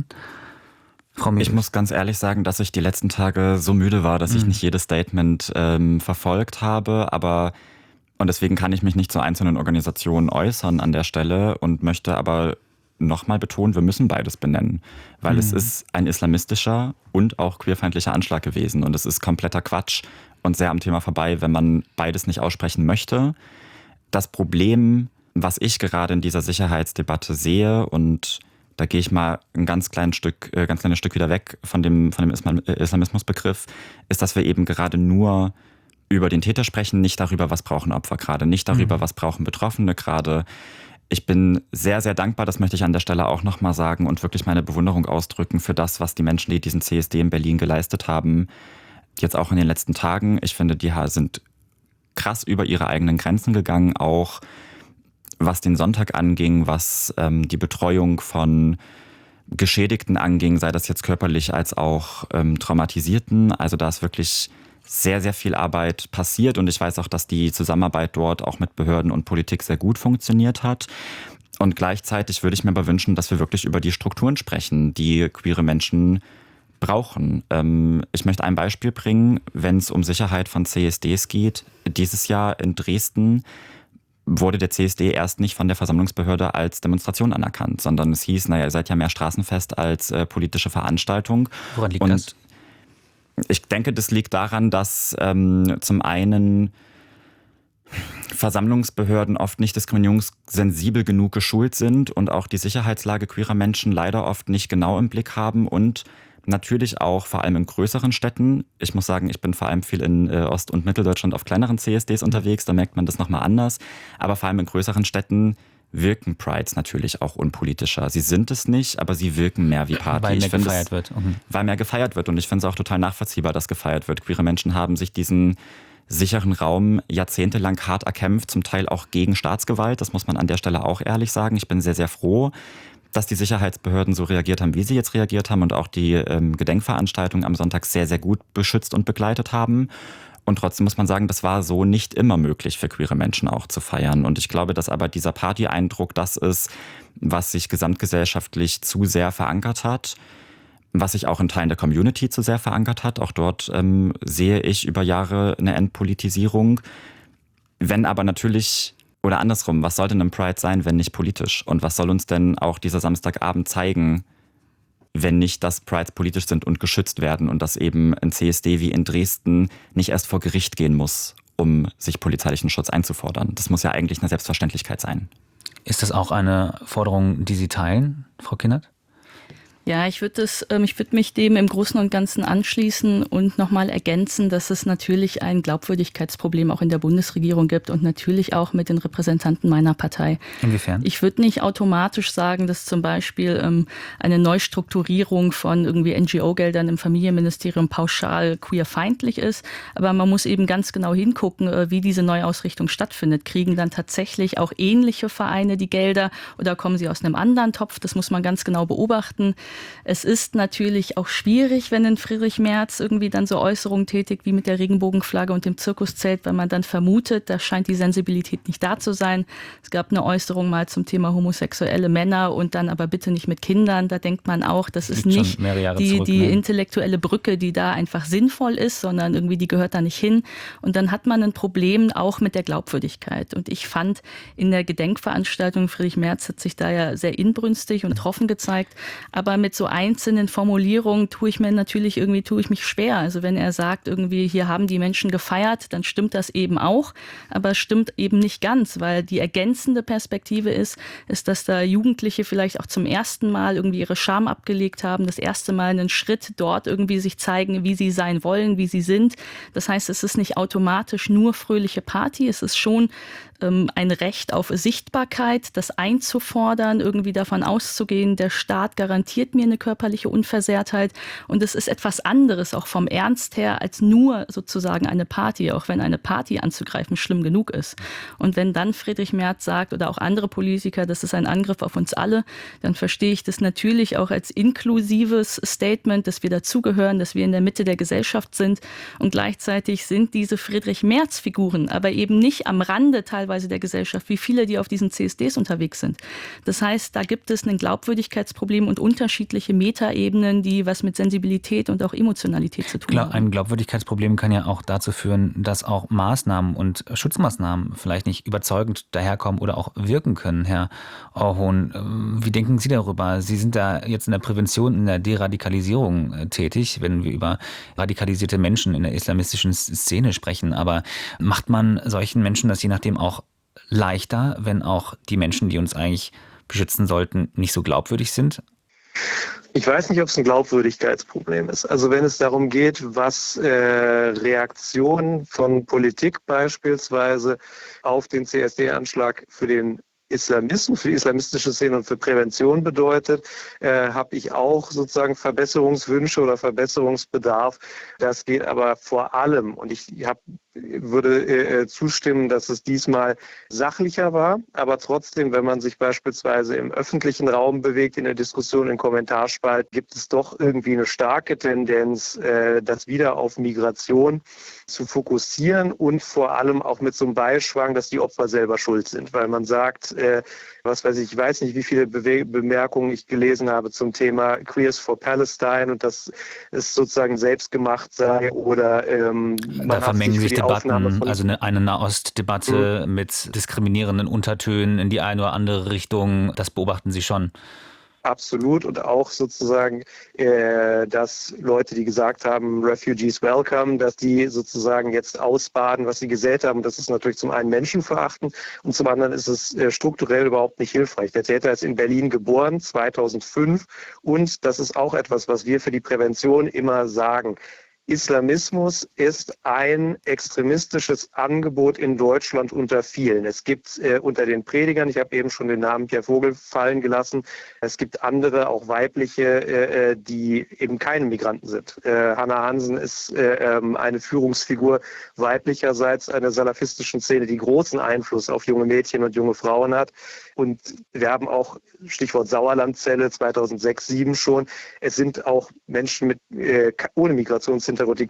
Ich muss ganz ehrlich sagen, dass ich die letzten Tage so müde war, dass ich nicht jedes Statement verfolgt habe, und deswegen kann ich mich nicht zu einzelnen Organisationen äußern an der Stelle und möchte aber nochmal betonen, wir müssen beides benennen, weil es ist ein islamistischer und auch queerfeindlicher Anschlag gewesen und es ist kompletter Quatsch und sehr am Thema vorbei, wenn man beides nicht aussprechen möchte. Das Problem, was ich gerade in dieser Sicherheitsdebatte sehe und da gehe ich mal ein ganz kleines Stück wieder weg von dem Islamismusbegriff, ist, dass wir eben gerade nur über den Täter sprechen, nicht darüber, was brauchen Opfer gerade, nicht darüber, was brauchen Betroffene gerade. Ich bin sehr, sehr dankbar, das möchte ich an der Stelle auch nochmal sagen und wirklich meine Bewunderung ausdrücken für das, was die Menschen, die diesen CSD in Berlin geleistet haben, jetzt auch in den letzten Tagen. Ich finde, die sind krass über ihre eigenen Grenzen gegangen, auch was den Sonntag anging, was die Betreuung von Geschädigten anging, sei das jetzt körperlich als auch Traumatisierten. Also da ist wirklich sehr, sehr viel Arbeit passiert und ich weiß auch, dass die Zusammenarbeit dort auch mit Behörden und Politik sehr gut funktioniert hat. Und gleichzeitig würde ich mir aber wünschen, dass wir wirklich über die Strukturen sprechen, die queere Menschen brauchen. Ich möchte ein Beispiel bringen, wenn es um Sicherheit von CSDs geht. Dieses Jahr in Dresden wurde der CSD erst nicht von der Versammlungsbehörde als Demonstration anerkannt, sondern es hieß, naja, ihr seid ja mehr Straßenfest als politische Veranstaltung. Woran liegt das? Ich denke, das liegt daran, dass zum einen Versammlungsbehörden oft nicht diskriminierungssensibel genug geschult sind und auch die Sicherheitslage queerer Menschen leider oft nicht genau im Blick haben und natürlich auch vor allem in größeren Städten. Ich muss sagen, ich bin vor allem viel in Ost- und Mitteldeutschland auf kleineren CSDs unterwegs, da merkt man das nochmal anders. Aber vor allem in größeren Städten wirken Prides natürlich auch unpolitischer. Sie sind es nicht, aber sie wirken mehr wie Party. Weil mehr gefeiert wird. Weil mehr gefeiert wird und ich finde es auch total nachvollziehbar, dass gefeiert wird. Queere Menschen haben sich diesen sicheren Raum jahrzehntelang hart erkämpft, zum Teil auch gegen Staatsgewalt. Das muss man an der Stelle auch ehrlich sagen. Ich bin sehr, sehr froh, dass die Sicherheitsbehörden so reagiert haben, wie sie jetzt reagiert haben und auch die Gedenkveranstaltung am Sonntag sehr, sehr gut beschützt und begleitet haben. Und trotzdem muss man sagen, das war so nicht immer möglich für queere Menschen auch zu feiern. Und ich glaube, dass aber dieser Partyeindruck das ist, was sich gesamtgesellschaftlich zu sehr verankert hat, was sich auch in Teilen der Community zu sehr verankert hat. Auch dort sehe ich über Jahre eine Entpolitisierung. Wenn aber natürlich, oder andersrum, was soll denn ein Pride sein, wenn nicht politisch? Und was soll uns denn auch dieser Samstagabend zeigen, wenn nicht, dass Prides politisch sind und geschützt werden und dass eben ein CSD wie in Dresden nicht erst vor Gericht gehen muss, um sich polizeilichen Schutz einzufordern. Das muss ja eigentlich eine Selbstverständlichkeit sein. Ist das auch eine Forderung, die Sie teilen, Frau Kinnert? Ja, ich würde mich dem im Großen und Ganzen anschließen und nochmal ergänzen, dass es natürlich ein Glaubwürdigkeitsproblem auch in der Bundesregierung gibt und natürlich auch mit den Repräsentanten meiner Partei. Inwiefern? Ich würde nicht automatisch sagen, dass zum Beispiel eine Neustrukturierung von irgendwie NGO-Geldern im Familienministerium pauschal queerfeindlich ist, aber man muss eben ganz genau hingucken, wie diese Neuausrichtung stattfindet. Kriegen dann tatsächlich auch ähnliche Vereine die Gelder oder kommen sie aus einem anderen Topf? Das muss man ganz genau beobachten. Es ist natürlich auch schwierig, wenn in Friedrich Merz irgendwie dann so Äußerungen tätigt wie mit der Regenbogenflagge und dem Zirkuszelt, weil man dann vermutet, da scheint die Sensibilität nicht da zu sein. Es gab eine Äußerung mal zum Thema homosexuelle Männer und dann aber bitte nicht mit Kindern. Da denkt man auch, das ist nicht die intellektuelle Brücke, die da einfach sinnvoll ist, sondern irgendwie die gehört da nicht hin. Und dann hat man ein Problem auch mit der Glaubwürdigkeit. Und ich fand, in der Gedenkveranstaltung Friedrich Merz hat sich da ja sehr inbrünstig und troffen gezeigt, aber mit so einzelnen Formulierungen tue ich mich schwer. Also wenn er sagt, irgendwie hier haben die Menschen gefeiert, dann stimmt das eben auch, aber es stimmt eben nicht ganz, weil die ergänzende Perspektive ist, dass da Jugendliche vielleicht auch zum ersten Mal irgendwie ihre Scham abgelegt haben, das erste Mal einen Schritt dort irgendwie sich zeigen, wie sie sein wollen, wie sie sind. Das heißt, es ist nicht automatisch nur fröhliche Party, es ist schon ein Recht auf Sichtbarkeit, das einzufordern, irgendwie davon auszugehen, der Staat garantiert mir eine körperliche Unversehrtheit und es ist etwas anderes, auch vom Ernst her, als nur sozusagen eine Party, auch wenn eine Party anzugreifen schlimm genug ist. Und wenn dann Friedrich Merz sagt oder auch andere Politiker, das ist ein Angriff auf uns alle, dann verstehe ich das natürlich auch als inklusives Statement, dass wir dazugehören, dass wir in der Mitte der Gesellschaft sind und gleichzeitig sind diese Friedrich-Merz-Figuren aber eben nicht am Rande teilweise der Gesellschaft, wie viele, die auf diesen CSDs unterwegs sind. Das heißt, da gibt es ein Glaubwürdigkeitsproblem und unterschiedliche Metaebenen, die was mit Sensibilität und auch Emotionalität zu tun haben. Ein Glaubwürdigkeitsproblem kann ja auch dazu führen, dass auch Maßnahmen und Schutzmaßnahmen vielleicht nicht überzeugend daherkommen oder auch wirken können, Herr Orhon. Wie denken Sie darüber? Sie sind da jetzt in der Prävention, in der Deradikalisierung tätig, wenn wir über radikalisierte Menschen in der islamistischen Szene sprechen. Aber macht man solchen Menschen das je nachdem auch leichter, wenn auch die Menschen, die uns eigentlich beschützen sollten, nicht so glaubwürdig sind? Ich weiß nicht, ob es ein Glaubwürdigkeitsproblem ist. Also wenn es darum geht, was Reaktionen von Politik beispielsweise auf den CSD-Anschlag für den Islamisten, für die islamistische Szene und für Prävention bedeutet, habe ich auch sozusagen Verbesserungswünsche oder Verbesserungsbedarf. Das geht aber vor allem, und ich würde zustimmen, dass es diesmal sachlicher war, aber trotzdem, wenn man sich beispielsweise im öffentlichen Raum bewegt, in der Diskussion, in Kommentarspalten, gibt es doch irgendwie eine starke Tendenz, das wieder auf Migration zu fokussieren und vor allem auch mit so einem Beischwang, dass die Opfer selber schuld sind, weil man sagt, was weiß ich weiß nicht, wie viele Bemerkungen ich gelesen habe zum Thema Queers for Palestine und dass es sozusagen selbstgemacht sei oder da vermengen sich Debatten, also eine Nahostdebatte mit diskriminierenden Untertönen in die eine oder andere Richtung, das beobachten Sie schon. Absolut. Und auch sozusagen, dass Leute, die gesagt haben, Refugees welcome, dass die sozusagen jetzt ausbaden, was sie gesät haben. Das ist natürlich zum einen menschenverachtend und zum anderen ist es strukturell überhaupt nicht hilfreich. Der Täter ist in Berlin geboren, 2005. Und das ist auch etwas, was wir für die Prävention immer sagen. Islamismus ist ein extremistisches Angebot in Deutschland unter vielen. Es gibt unter den Predigern, ich habe eben schon den Namen Pierre Vogel fallen gelassen, es gibt andere, auch weibliche, die eben keine Migranten sind. Hannah Hansen ist eine Führungsfigur weiblicherseits einer salafistischen Szene, die großen Einfluss auf junge Mädchen und junge Frauen hat. Und wir haben auch, Stichwort Sauerlandzelle 2006, 2007 schon, es sind auch Menschen ohne Migrationshintergrund, die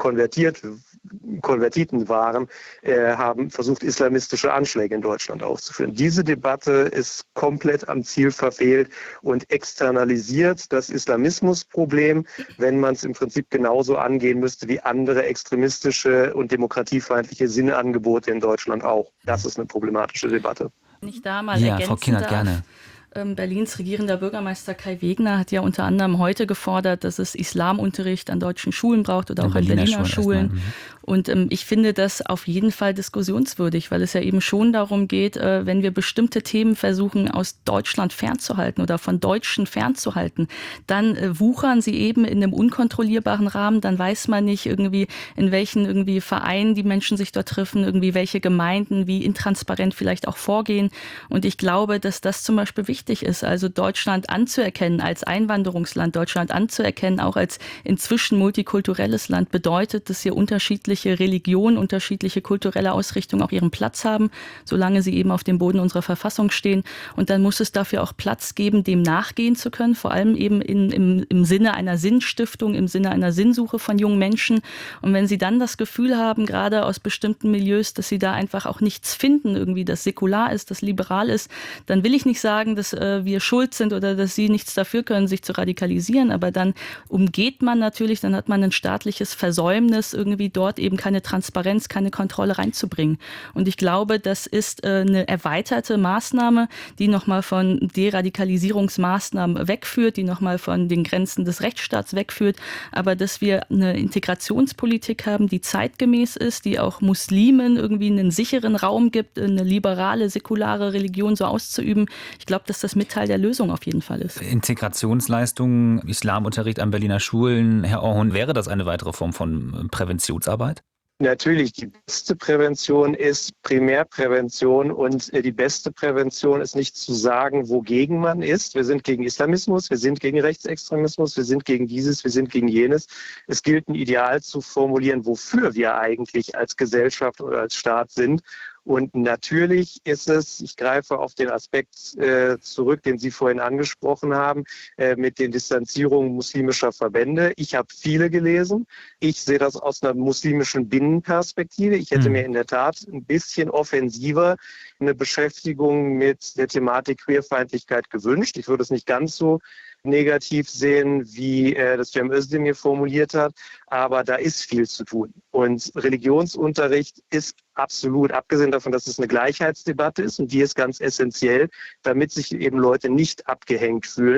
Konvertiten waren, haben versucht, islamistische Anschläge in Deutschland aufzuführen. Diese Debatte ist komplett am Ziel verfehlt und externalisiert das Islamismusproblem, wenn man es im Prinzip genauso angehen müsste wie andere extremistische und demokratiefeindliche Sinnangebote in Deutschland auch. Das ist eine problematische Debatte. Nicht da mal ergänzen Frau Kienert, darf. Gerne. Berlins regierender Bürgermeister Kai Wegner hat ja unter anderem heute gefordert, dass es Islamunterricht an deutschen Schulen braucht oder auch an Berliner Schulen. Und ich finde das auf jeden Fall diskussionswürdig, weil es ja eben schon darum geht, wenn wir bestimmte Themen versuchen, aus Deutschland fernzuhalten oder von Deutschen fernzuhalten, dann wuchern sie eben in einem unkontrollierbaren Rahmen. Dann weiß man nicht irgendwie, in welchen irgendwie Vereinen die Menschen sich dort treffen, irgendwie welche Gemeinden, wie intransparent vielleicht auch vorgehen. Und ich glaube, dass das zum Beispiel wichtig ist, also Deutschland anzuerkennen als Einwanderungsland, Deutschland anzuerkennen, auch als inzwischen multikulturelles Land, bedeutet, dass hier unterschiedliche Religionen, unterschiedliche kulturelle Ausrichtungen auch ihren Platz haben, solange sie eben auf dem Boden unserer Verfassung stehen. Und dann muss es dafür auch Platz geben, dem nachgehen zu können, vor allem eben im Sinne einer Sinnstiftung, im Sinne einer Sinnsuche von jungen Menschen. Und wenn sie dann das Gefühl haben, gerade aus bestimmten Milieus, dass sie da einfach auch nichts finden, irgendwie das säkular ist, das liberal ist, dann will ich nicht sagen, dass wir schuld sind oder dass sie nichts dafür können, sich zu radikalisieren, aber dann umgeht man natürlich, dann hat man ein staatliches Versäumnis, irgendwie dort eben keine Transparenz, keine Kontrolle reinzubringen. Und ich glaube, das ist eine erweiterte Maßnahme, die nochmal von Deradikalisierungsmaßnahmen wegführt, die nochmal von den Grenzen des Rechtsstaats wegführt, aber dass wir eine Integrationspolitik haben, die zeitgemäß ist, die auch Muslimen irgendwie einen sicheren Raum gibt, eine liberale, säkulare Religion so auszuüben. Ich glaube, dass das mit Teil der Lösung auf jeden Fall ist. Integrationsleistungen, Islamunterricht an Berliner Schulen, Herr Orhun, wäre das eine weitere Form von Präventionsarbeit? Natürlich, die beste Prävention ist Primärprävention und die beste Prävention ist nicht zu sagen, wogegen man ist. Wir sind gegen Islamismus, wir sind gegen Rechtsextremismus, wir sind gegen dieses, wir sind gegen jenes. Es gilt ein Ideal zu formulieren, wofür wir eigentlich als Gesellschaft oder als Staat sind. Und natürlich ist es, ich greife auf den Aspekt zurück, den Sie vorhin angesprochen haben, mit den Distanzierungen muslimischer Verbände. Ich habe viele gelesen. Ich sehe das aus einer muslimischen Binnenperspektive. Ich hätte mir in der Tat ein bisschen offensiver eine Beschäftigung mit der Thematik Queerfeindlichkeit gewünscht. Ich würde es nicht ganz so negativ sehen, wie das Cem Özdemir formuliert hat. Aber da ist viel zu tun. Und Religionsunterricht ist absolut, abgesehen davon, dass es eine Gleichheitsdebatte ist, und die ist ganz essentiell, damit sich eben Leute nicht abgehängt fühlen,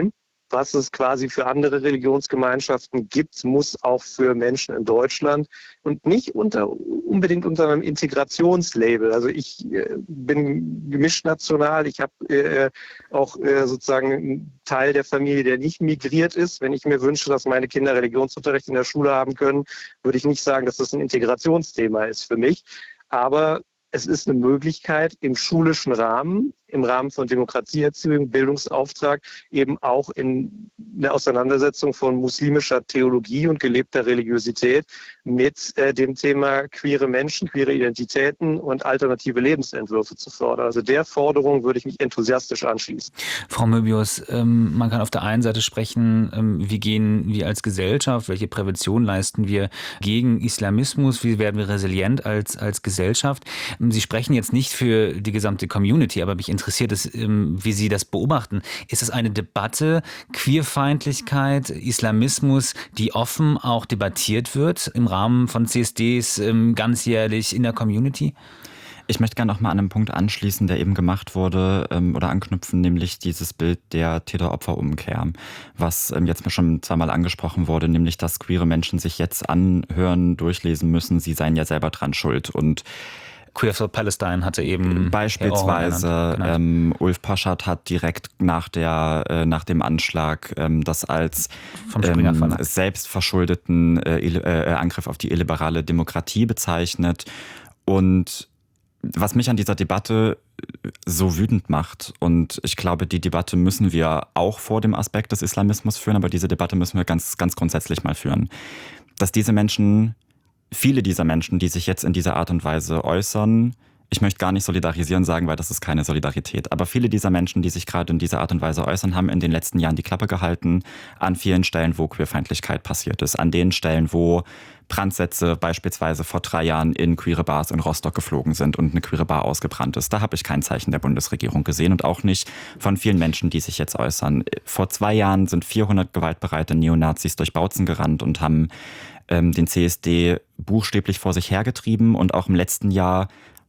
was es quasi für andere Religionsgemeinschaften gibt, muss auch für Menschen in Deutschland und nicht unbedingt unter einem Integrationslabel. Also ich bin gemischt national, ich habe auch sozusagen einen Teil der Familie, der nicht migriert ist. Wenn ich mir wünsche, dass meine Kinder Religionsunterricht in der Schule haben können, würde ich nicht sagen, dass das ein Integrationsthema ist für mich. Aber es ist eine Möglichkeit, im schulischen Rahmen, im Rahmen von Demokratieerziehung, Bildungsauftrag, eben auch in der Auseinandersetzung von muslimischer Theologie und gelebter Religiosität mit dem Thema queere Menschen, queere Identitäten und alternative Lebensentwürfe zu fördern. Also der Forderung würde ich mich enthusiastisch anschließen. Frau Möbius, man kann auf der einen Seite sprechen, wie gehen wir als Gesellschaft, welche Prävention leisten wir gegen Islamismus, wie werden wir resilient als Gesellschaft. Sie sprechen jetzt nicht für die gesamte Community, aber mich interessiert es, wie Sie das beobachten. Ist es eine Debatte, Queerfeindlichkeit, Islamismus, die offen auch debattiert wird im Rahmen von CSDs ganzjährlich in der Community? Ich möchte gerne noch mal an einen Punkt anschließen, der eben gemacht wurde oder anknüpfen, nämlich dieses Bild der Täter-Opfer-Umkehr, was jetzt schon zweimal angesprochen wurde, nämlich dass queere Menschen sich jetzt anhören, durchlesen müssen, sie seien ja selber dran schuld. Und Queer for Palestine hatte eben beispielsweise Ulf Poschardt hat direkt nach dem Anschlag das als selbstverschuldeten Angriff auf die illiberale Demokratie bezeichnet. Und was mich an dieser Debatte so wütend macht, und ich glaube, die Debatte müssen wir auch vor dem Aspekt des Islamismus führen, aber diese Debatte müssen wir ganz, ganz grundsätzlich mal führen, dass viele dieser Menschen, die sich jetzt in dieser Art und Weise äußern, ich möchte gar nicht solidarisieren sagen, weil das ist keine Solidarität, aber viele dieser Menschen, die sich gerade in dieser Art und Weise äußern, haben in den letzten Jahren die Klappe gehalten an vielen Stellen, wo Queerfeindlichkeit passiert ist, an den Stellen, wo Brandsätze beispielsweise vor 3 Jahren in queere Bars in Rostock geflogen sind und eine queere Bar ausgebrannt ist. Da habe ich kein Zeichen der Bundesregierung gesehen und auch nicht von vielen Menschen, die sich jetzt äußern. Vor 2 Jahren sind 400 gewaltbereite Neonazis durch Bautzen gerannt und haben den CSD buchstäblich vor sich hergetrieben, und auch im letzten Jahr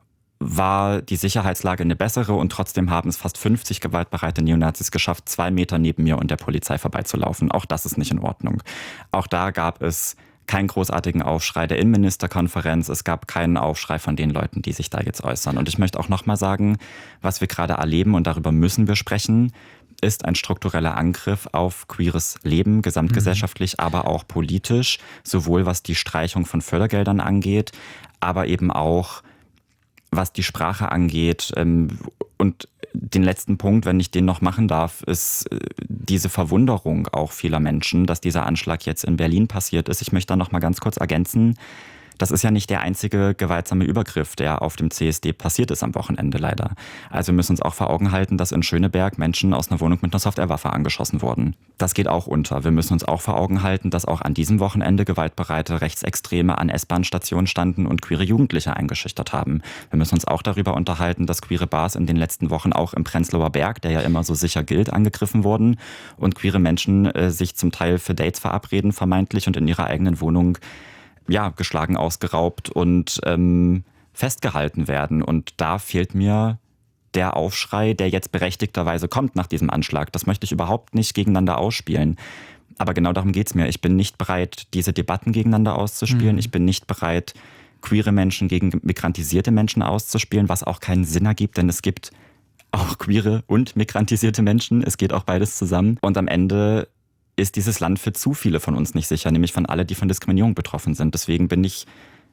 war die Sicherheitslage eine bessere, und trotzdem haben es fast 50 gewaltbereite Neonazis geschafft, 2 Meter neben mir und der Polizei vorbeizulaufen. Auch das ist nicht in Ordnung. Auch da gab es keinen großartigen Aufschrei der Innenministerkonferenz. Es gab keinen Aufschrei von den Leuten, die sich da jetzt äußern. Und ich möchte auch nochmal sagen, was wir gerade erleben, und darüber müssen wir sprechen, ist ein struktureller Angriff auf queeres Leben, gesamtgesellschaftlich, aber auch politisch, sowohl was die Streichung von Fördergeldern angeht, aber eben auch was die Sprache angeht. Und den letzten Punkt, wenn ich den noch machen darf, ist diese Verwunderung auch vieler Menschen, dass dieser Anschlag jetzt in Berlin passiert ist. Ich möchte da noch mal ganz kurz ergänzen, das ist ja nicht der einzige gewaltsame Übergriff, der auf dem CSD passiert ist am Wochenende leider. Also wir müssen uns auch vor Augen halten, dass in Schöneberg Menschen aus einer Wohnung mit einer Softwarewaffe angeschossen wurden. Das geht auch unter. Wir müssen uns auch vor Augen halten, dass auch an diesem Wochenende gewaltbereite Rechtsextreme an S-Bahn-Stationen standen und queere Jugendliche eingeschüchtert haben. Wir müssen uns auch darüber unterhalten, dass queere Bars in den letzten Wochen auch im Prenzlauer Berg, der ja immer so sicher gilt, angegriffen wurden und queere Menschen sich zum Teil für Dates verabreden, vermeintlich, und in ihrer eigenen Wohnung geschlagen, ausgeraubt und festgehalten werden. Und da fehlt mir der Aufschrei, der jetzt berechtigterweise kommt nach diesem Anschlag. Das möchte ich überhaupt nicht gegeneinander ausspielen. Aber genau darum geht es mir. Ich bin nicht bereit, diese Debatten gegeneinander auszuspielen. Ich bin nicht bereit, queere Menschen gegen migrantisierte Menschen auszuspielen, was auch keinen Sinn ergibt, denn es gibt auch queere und migrantisierte Menschen. Es geht auch beides zusammen. Und am Ende ist dieses Land für zu viele von uns nicht sicher, nämlich von alle, die von Diskriminierung betroffen sind. Deswegen bin ich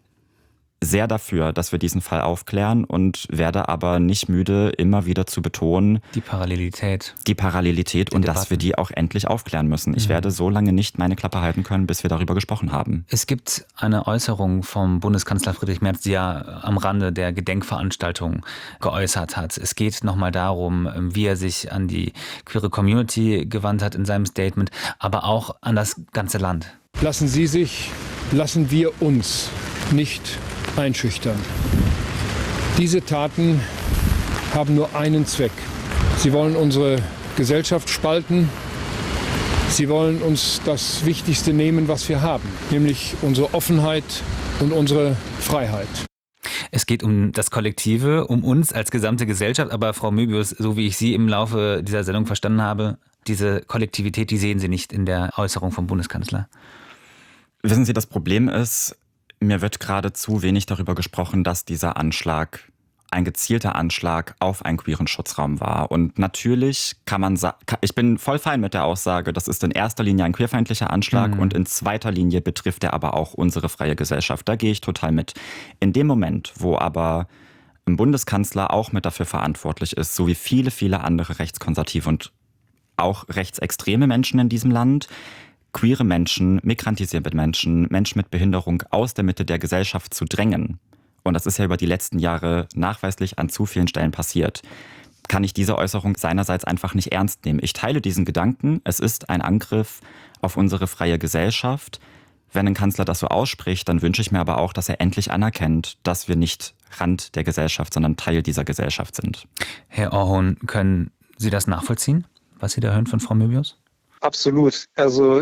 sehr dafür, dass wir diesen Fall aufklären, und werde aber nicht müde, immer wieder zu betonen, die Parallelität und dass wir die auch endlich aufklären müssen. Ich werde so lange nicht meine Klappe halten können, bis wir darüber gesprochen haben. Es gibt eine Äußerung vom Bundeskanzler Friedrich Merz, die ja am Rande der Gedenkveranstaltung geäußert hat. Es geht nochmal darum, wie er sich an die queere Community gewandt hat in seinem Statement, aber auch an das ganze Land. Lassen wir uns nicht einschüchtern. Diese Taten haben nur einen Zweck. Sie wollen unsere Gesellschaft spalten. Sie wollen uns das Wichtigste nehmen, was wir haben, nämlich unsere Offenheit und unsere Freiheit. Es geht um das Kollektive, um uns als gesamte Gesellschaft, aber Frau Möbius, so wie ich Sie im Laufe dieser Sendung verstanden habe, diese Kollektivität, die sehen Sie nicht in der Äußerung vom Bundeskanzler. Wissen Sie, das Problem ist, mir wird gerade zu wenig darüber gesprochen, dass dieser Anschlag ein gezielter Anschlag auf einen queeren Schutzraum war. Und natürlich kann man sagen, ich bin voll fein mit der Aussage, das ist in erster Linie ein queerfeindlicher Anschlag und in zweiter Linie betrifft er aber auch unsere freie Gesellschaft. Da gehe ich total mit. In dem Moment, wo aber ein Bundeskanzler auch mit dafür verantwortlich ist, so wie viele, viele andere rechtskonservative und auch rechtsextreme Menschen in diesem Land, queere Menschen, migrantisierte Menschen, Menschen mit Behinderung aus der Mitte der Gesellschaft zu drängen, und das ist ja über die letzten Jahre nachweislich an zu vielen Stellen passiert, kann ich diese Äußerung seinerseits einfach nicht ernst nehmen. Ich teile diesen Gedanken, es ist ein Angriff auf unsere freie Gesellschaft. Wenn ein Kanzler das so ausspricht, dann wünsche ich mir aber auch, dass er endlich anerkennt, dass wir nicht Rand der Gesellschaft, sondern Teil dieser Gesellschaft sind. Herr Orhon, können Sie das nachvollziehen, was Sie da hören von Frau Möbius? Absolut. Also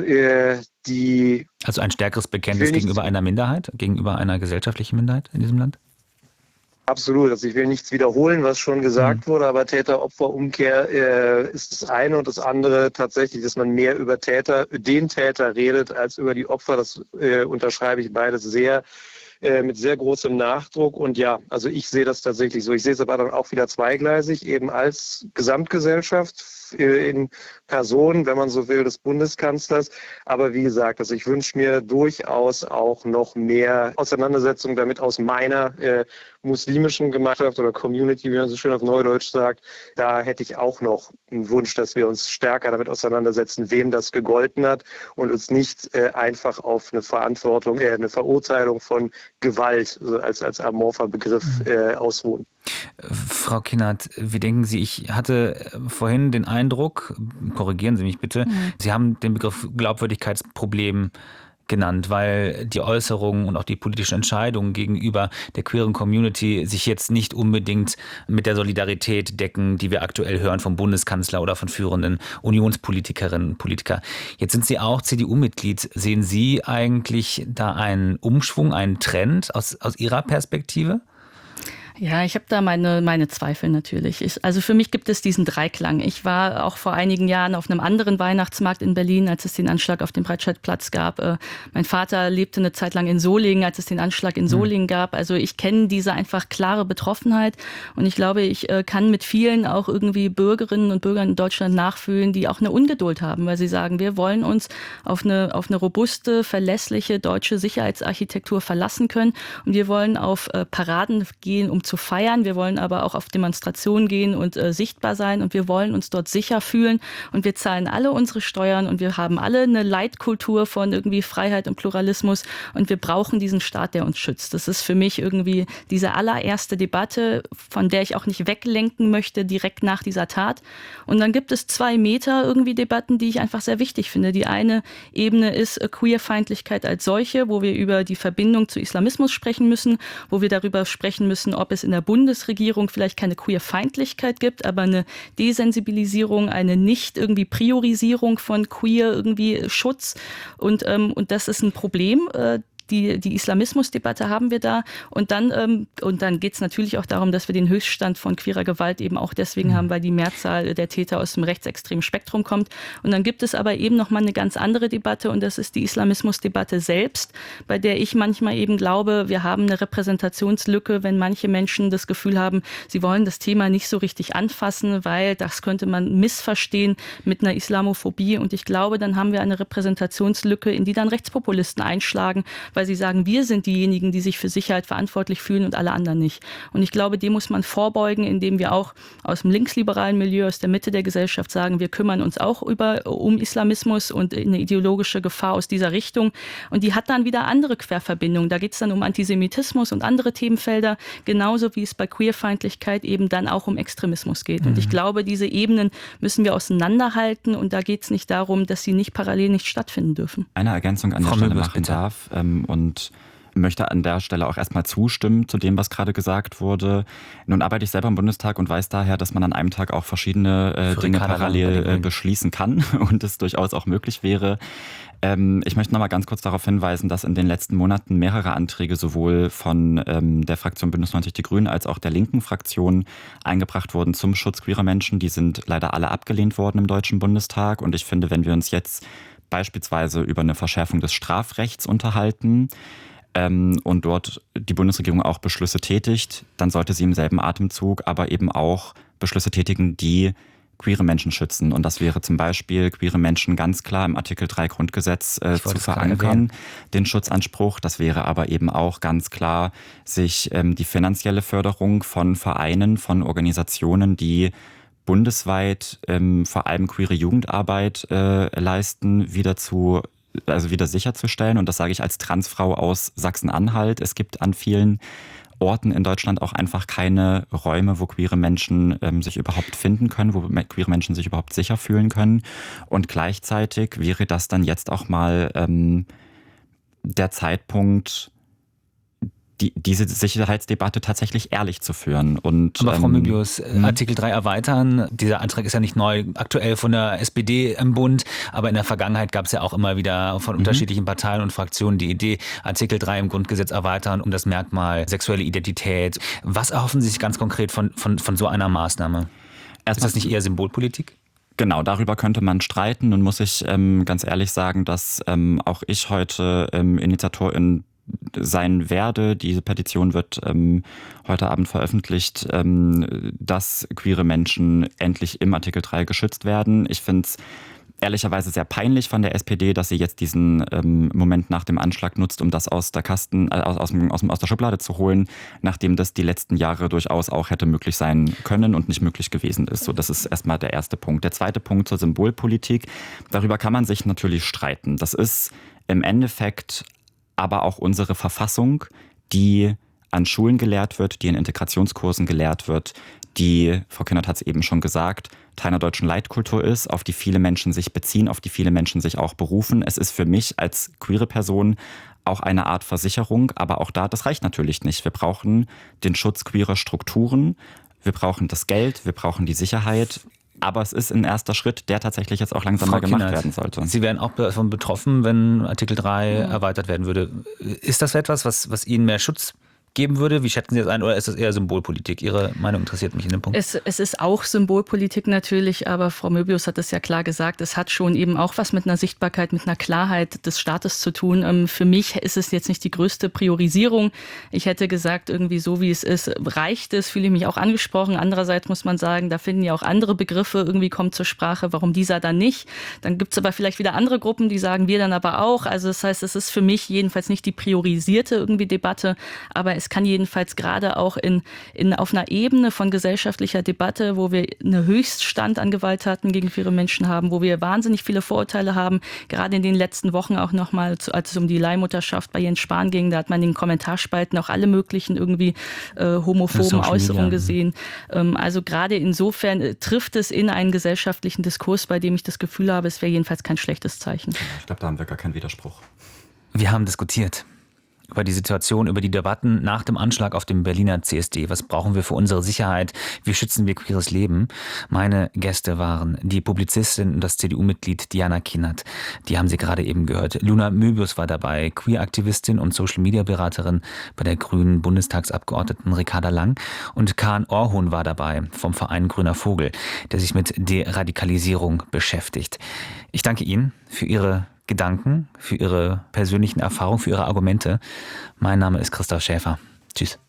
Also ein stärkeres Bekenntnis gegenüber einer Minderheit, gegenüber einer gesellschaftlichen Minderheit in diesem Land? Absolut. Also ich will nichts wiederholen, was schon gesagt wurde, aber Täter-Opfer-Umkehr ist das eine, und das andere tatsächlich, dass man mehr über den Täter redet, als über die Opfer. Das unterschreibe ich beides sehr mit sehr großem Nachdruck. Und ja, also ich sehe das tatsächlich so. Ich sehe es aber dann auch wieder zweigleisig, eben als Gesamtgesellschaft in Person, wenn man so will, des Bundeskanzlers. Aber wie gesagt, also ich wünsche mir durchaus auch noch mehr Auseinandersetzung damit aus meiner muslimischen Gemeinschaft oder Community, wie man so schön auf Neudeutsch sagt. Da hätte ich auch noch einen Wunsch, dass wir uns stärker damit auseinandersetzen, wem das gegolten hat, und uns nicht einfach auf eine eine Verurteilung von Gewalt als amorpher Begriff ausruhen. Frau Kinnert, wie denken Sie, ich hatte vorhin den Eindruck, korrigieren Sie mich bitte, Sie haben den Begriff Glaubwürdigkeitsproblem genannt, weil die Äußerungen und auch die politischen Entscheidungen gegenüber der queeren Community sich jetzt nicht unbedingt mit der Solidarität decken, die wir aktuell hören vom Bundeskanzler oder von führenden Unionspolitikerinnen und Politikern. Jetzt sind Sie auch CDU-Mitglied. Sehen Sie eigentlich da einen Umschwung, einen Trend aus Ihrer Perspektive? Ja, ich habe da meine Zweifel natürlich. Also für mich gibt es diesen Dreiklang. Ich war auch vor einigen Jahren auf einem anderen Weihnachtsmarkt in Berlin, als es den Anschlag auf dem Breitscheidplatz gab. Mein Vater lebte eine Zeit lang in Solingen, als es den Anschlag in Solingen gab. Also ich kenne diese einfach klare Betroffenheit, und ich glaube, ich kann mit vielen auch irgendwie Bürgerinnen und Bürgern in Deutschland nachfühlen, die auch eine Ungeduld haben, weil sie sagen, wir wollen uns auf eine robuste, verlässliche deutsche Sicherheitsarchitektur verlassen können, und wir wollen auf Paraden gehen, um zu feiern. Wir wollen aber auch auf Demonstrationen gehen und sichtbar sein, und wir wollen uns dort sicher fühlen, und wir zahlen alle unsere Steuern, und wir haben alle eine Leitkultur von irgendwie Freiheit und Pluralismus, und wir brauchen diesen Staat, der uns schützt. Das ist für mich irgendwie diese allererste Debatte, von der ich auch nicht weglenken möchte direkt nach dieser Tat. Und dann gibt es 2 Meter irgendwie Debatten, die ich einfach sehr wichtig finde. Die eine Ebene ist Queerfeindlichkeit als solche, wo wir über die Verbindung zu Islamismus sprechen müssen, wo wir darüber sprechen müssen, ob es in der Bundesregierung vielleicht keine Queerfeindlichkeit gibt, aber eine Desensibilisierung, eine nicht irgendwie Priorisierung von Queer irgendwie Schutz, und das ist ein Problem. Die Islamismusdebatte haben wir da, und dann geht es natürlich auch darum, dass wir den Höchststand von queerer Gewalt eben auch deswegen haben, weil die Mehrzahl der Täter aus dem rechtsextremen Spektrum kommt. Und dann gibt es aber eben nochmal eine ganz andere Debatte, und das ist die Islamismusdebatte selbst, bei der ich manchmal eben glaube, wir haben eine Repräsentationslücke, wenn manche Menschen das Gefühl haben, sie wollen das Thema nicht so richtig anfassen, weil das könnte man missverstehen mit einer Islamophobie, und ich glaube, dann haben wir eine Repräsentationslücke, in die dann Rechtspopulisten einschlagen, weil sie sagen, wir sind diejenigen, die sich für Sicherheit verantwortlich fühlen und alle anderen nicht. Und ich glaube, dem muss man vorbeugen, indem wir auch aus dem linksliberalen Milieu, aus der Mitte der Gesellschaft sagen, wir kümmern uns auch um Islamismus und eine ideologische Gefahr aus dieser Richtung. Und die hat dann wieder andere Querverbindungen. Da geht es dann um Antisemitismus und andere Themenfelder, genauso wie es bei Queerfeindlichkeit eben dann auch um Extremismus geht. Und ich glaube, diese Ebenen müssen wir auseinanderhalten, und da geht es nicht darum, dass sie nicht parallel nicht stattfinden dürfen. Eine Ergänzung an der Stelle machen darf. Und möchte an der Stelle auch erstmal zustimmen zu dem, was gerade gesagt wurde. Nun arbeite ich selber im Bundestag und weiß daher, dass man an einem Tag auch verschiedene Dinge parallel beschließen kann und es durchaus auch möglich wäre. Ich möchte noch mal ganz kurz darauf hinweisen, dass in den letzten Monaten mehrere Anträge sowohl von der Fraktion Bündnis 90 Die Grünen als auch der linken Fraktion eingebracht wurden zum Schutz queerer Menschen. Die sind leider alle abgelehnt worden im Deutschen Bundestag. Und ich finde, wenn wir uns jetzt beispielsweise über eine Verschärfung des Strafrechts unterhalten und dort die Bundesregierung auch Beschlüsse tätigt, dann sollte sie im selben Atemzug aber eben auch Beschlüsse tätigen, die queere Menschen schützen. Und das wäre zum Beispiel, queere Menschen ganz klar im Artikel 3 Grundgesetz zu verankern, den Schutzanspruch. Das wäre aber eben auch ganz klar, sich die finanzielle Förderung von Vereinen, von Organisationen, die bundesweit vor allem queere Jugendarbeit leisten, wieder sicherzustellen. Und das sage ich als Transfrau aus Sachsen-Anhalt. Es gibt an vielen Orten in Deutschland auch einfach keine Räume, wo queere Menschen sich überhaupt finden können, wo queere Menschen sich überhaupt sicher fühlen können. Und gleichzeitig wäre das dann jetzt auch mal der Zeitpunkt, diese Sicherheitsdebatte tatsächlich ehrlich zu führen. Aber Frau Möbius, Artikel 3 erweitern, dieser Antrag ist ja nicht neu, aktuell von der SPD im Bund, aber in der Vergangenheit gab es ja auch immer wieder von unterschiedlichen Parteien und Fraktionen die Idee, Artikel 3 im Grundgesetz erweitern um das Merkmal sexuelle Identität. Was erhoffen Sie sich ganz konkret von so einer Maßnahme? Ist das nicht eher Symbolpolitik? Genau, darüber könnte man streiten. Nun muss ich ganz ehrlich sagen, dass auch ich heute Initiatorin sein werde. Diese Petition wird heute Abend veröffentlicht, dass queere Menschen endlich im Artikel 3 geschützt werden. Ich finde es ehrlicherweise sehr peinlich von der SPD, dass sie jetzt diesen Moment nach dem Anschlag nutzt, um das aus der Schublade zu holen, nachdem das die letzten Jahre durchaus auch hätte möglich sein können und nicht möglich gewesen ist. So, das ist erstmal der erste Punkt. Der zweite Punkt zur Symbolpolitik. Darüber kann man sich natürlich streiten. Das ist im Endeffekt aber auch unsere Verfassung, die an Schulen gelehrt wird, die in Integrationskursen gelehrt wird, die, Frau Kühnert hat es eben schon gesagt, Teil einer deutschen Leitkultur ist, auf die viele Menschen sich beziehen, auf die viele Menschen sich auch berufen. Es ist für mich als queere Person auch eine Art Versicherung, aber auch das reicht natürlich nicht. Wir brauchen den Schutz queerer Strukturen, wir brauchen das Geld, wir brauchen die Sicherheit. Aber es ist ein erster Schritt, der tatsächlich jetzt auch langsam mal gemacht werden sollte. Sie wären auch davon betroffen, wenn Artikel 3 erweitert werden würde. Ist das etwas, was Ihnen mehr Schutz geben würde? Wie schätzen Sie das ein? Oder ist das eher Symbolpolitik? Ihre Meinung interessiert mich in dem Punkt. Es ist auch Symbolpolitik natürlich, aber Frau Möbius hat es ja klar gesagt, es hat schon eben auch was mit einer Sichtbarkeit, mit einer Klarheit des Staates zu tun. Für mich ist es jetzt nicht die größte Priorisierung. Ich hätte gesagt, irgendwie so wie es ist, reicht es, fühle ich mich auch angesprochen. Andererseits muss man sagen, da finden ja auch andere Begriffe irgendwie kommen zur Sprache. Warum dieser dann nicht? Dann gibt es aber vielleicht wieder andere Gruppen, die sagen, wir dann aber auch. Also das heißt, es ist für mich jedenfalls nicht die priorisierte irgendwie Debatte, aber es kann jedenfalls gerade auch auf einer Ebene von gesellschaftlicher Debatte, wo wir einen Höchststand an Gewalttaten gegen queere Menschen haben, wo wir wahnsinnig viele Vorurteile haben, gerade in den letzten Wochen auch nochmal, als es um die Leihmutterschaft bei Jens Spahn ging, da hat man in den Kommentarspalten auch alle möglichen irgendwie homophoben Äußerungen gesehen. Also gerade insofern trifft es in einen gesellschaftlichen Diskurs, bei dem ich das Gefühl habe, es wäre jedenfalls kein schlechtes Zeichen. Ich glaube, da haben wir gar keinen Widerspruch. Wir haben diskutiert über die Situation, über die Debatten nach dem Anschlag auf dem Berliner CSD. Was brauchen wir für unsere Sicherheit? Wie schützen wir queeres Leben? Meine Gäste waren die Publizistin und das CDU-Mitglied Diana Kienert. Die haben Sie gerade eben gehört. Luna Möbius war dabei, Queer-Aktivistin und Social-Media-Beraterin bei der grünen Bundestagsabgeordneten Ricarda Lang. Und Kahn Orhun war dabei vom Verein Grüner Vogel, der sich mit Deradikalisierung beschäftigt. Ich danke Ihnen für Ihre Gedanken, für Ihre persönlichen Erfahrungen, für Ihre Argumente. Mein Name ist Christoph Schäfer. Tschüss.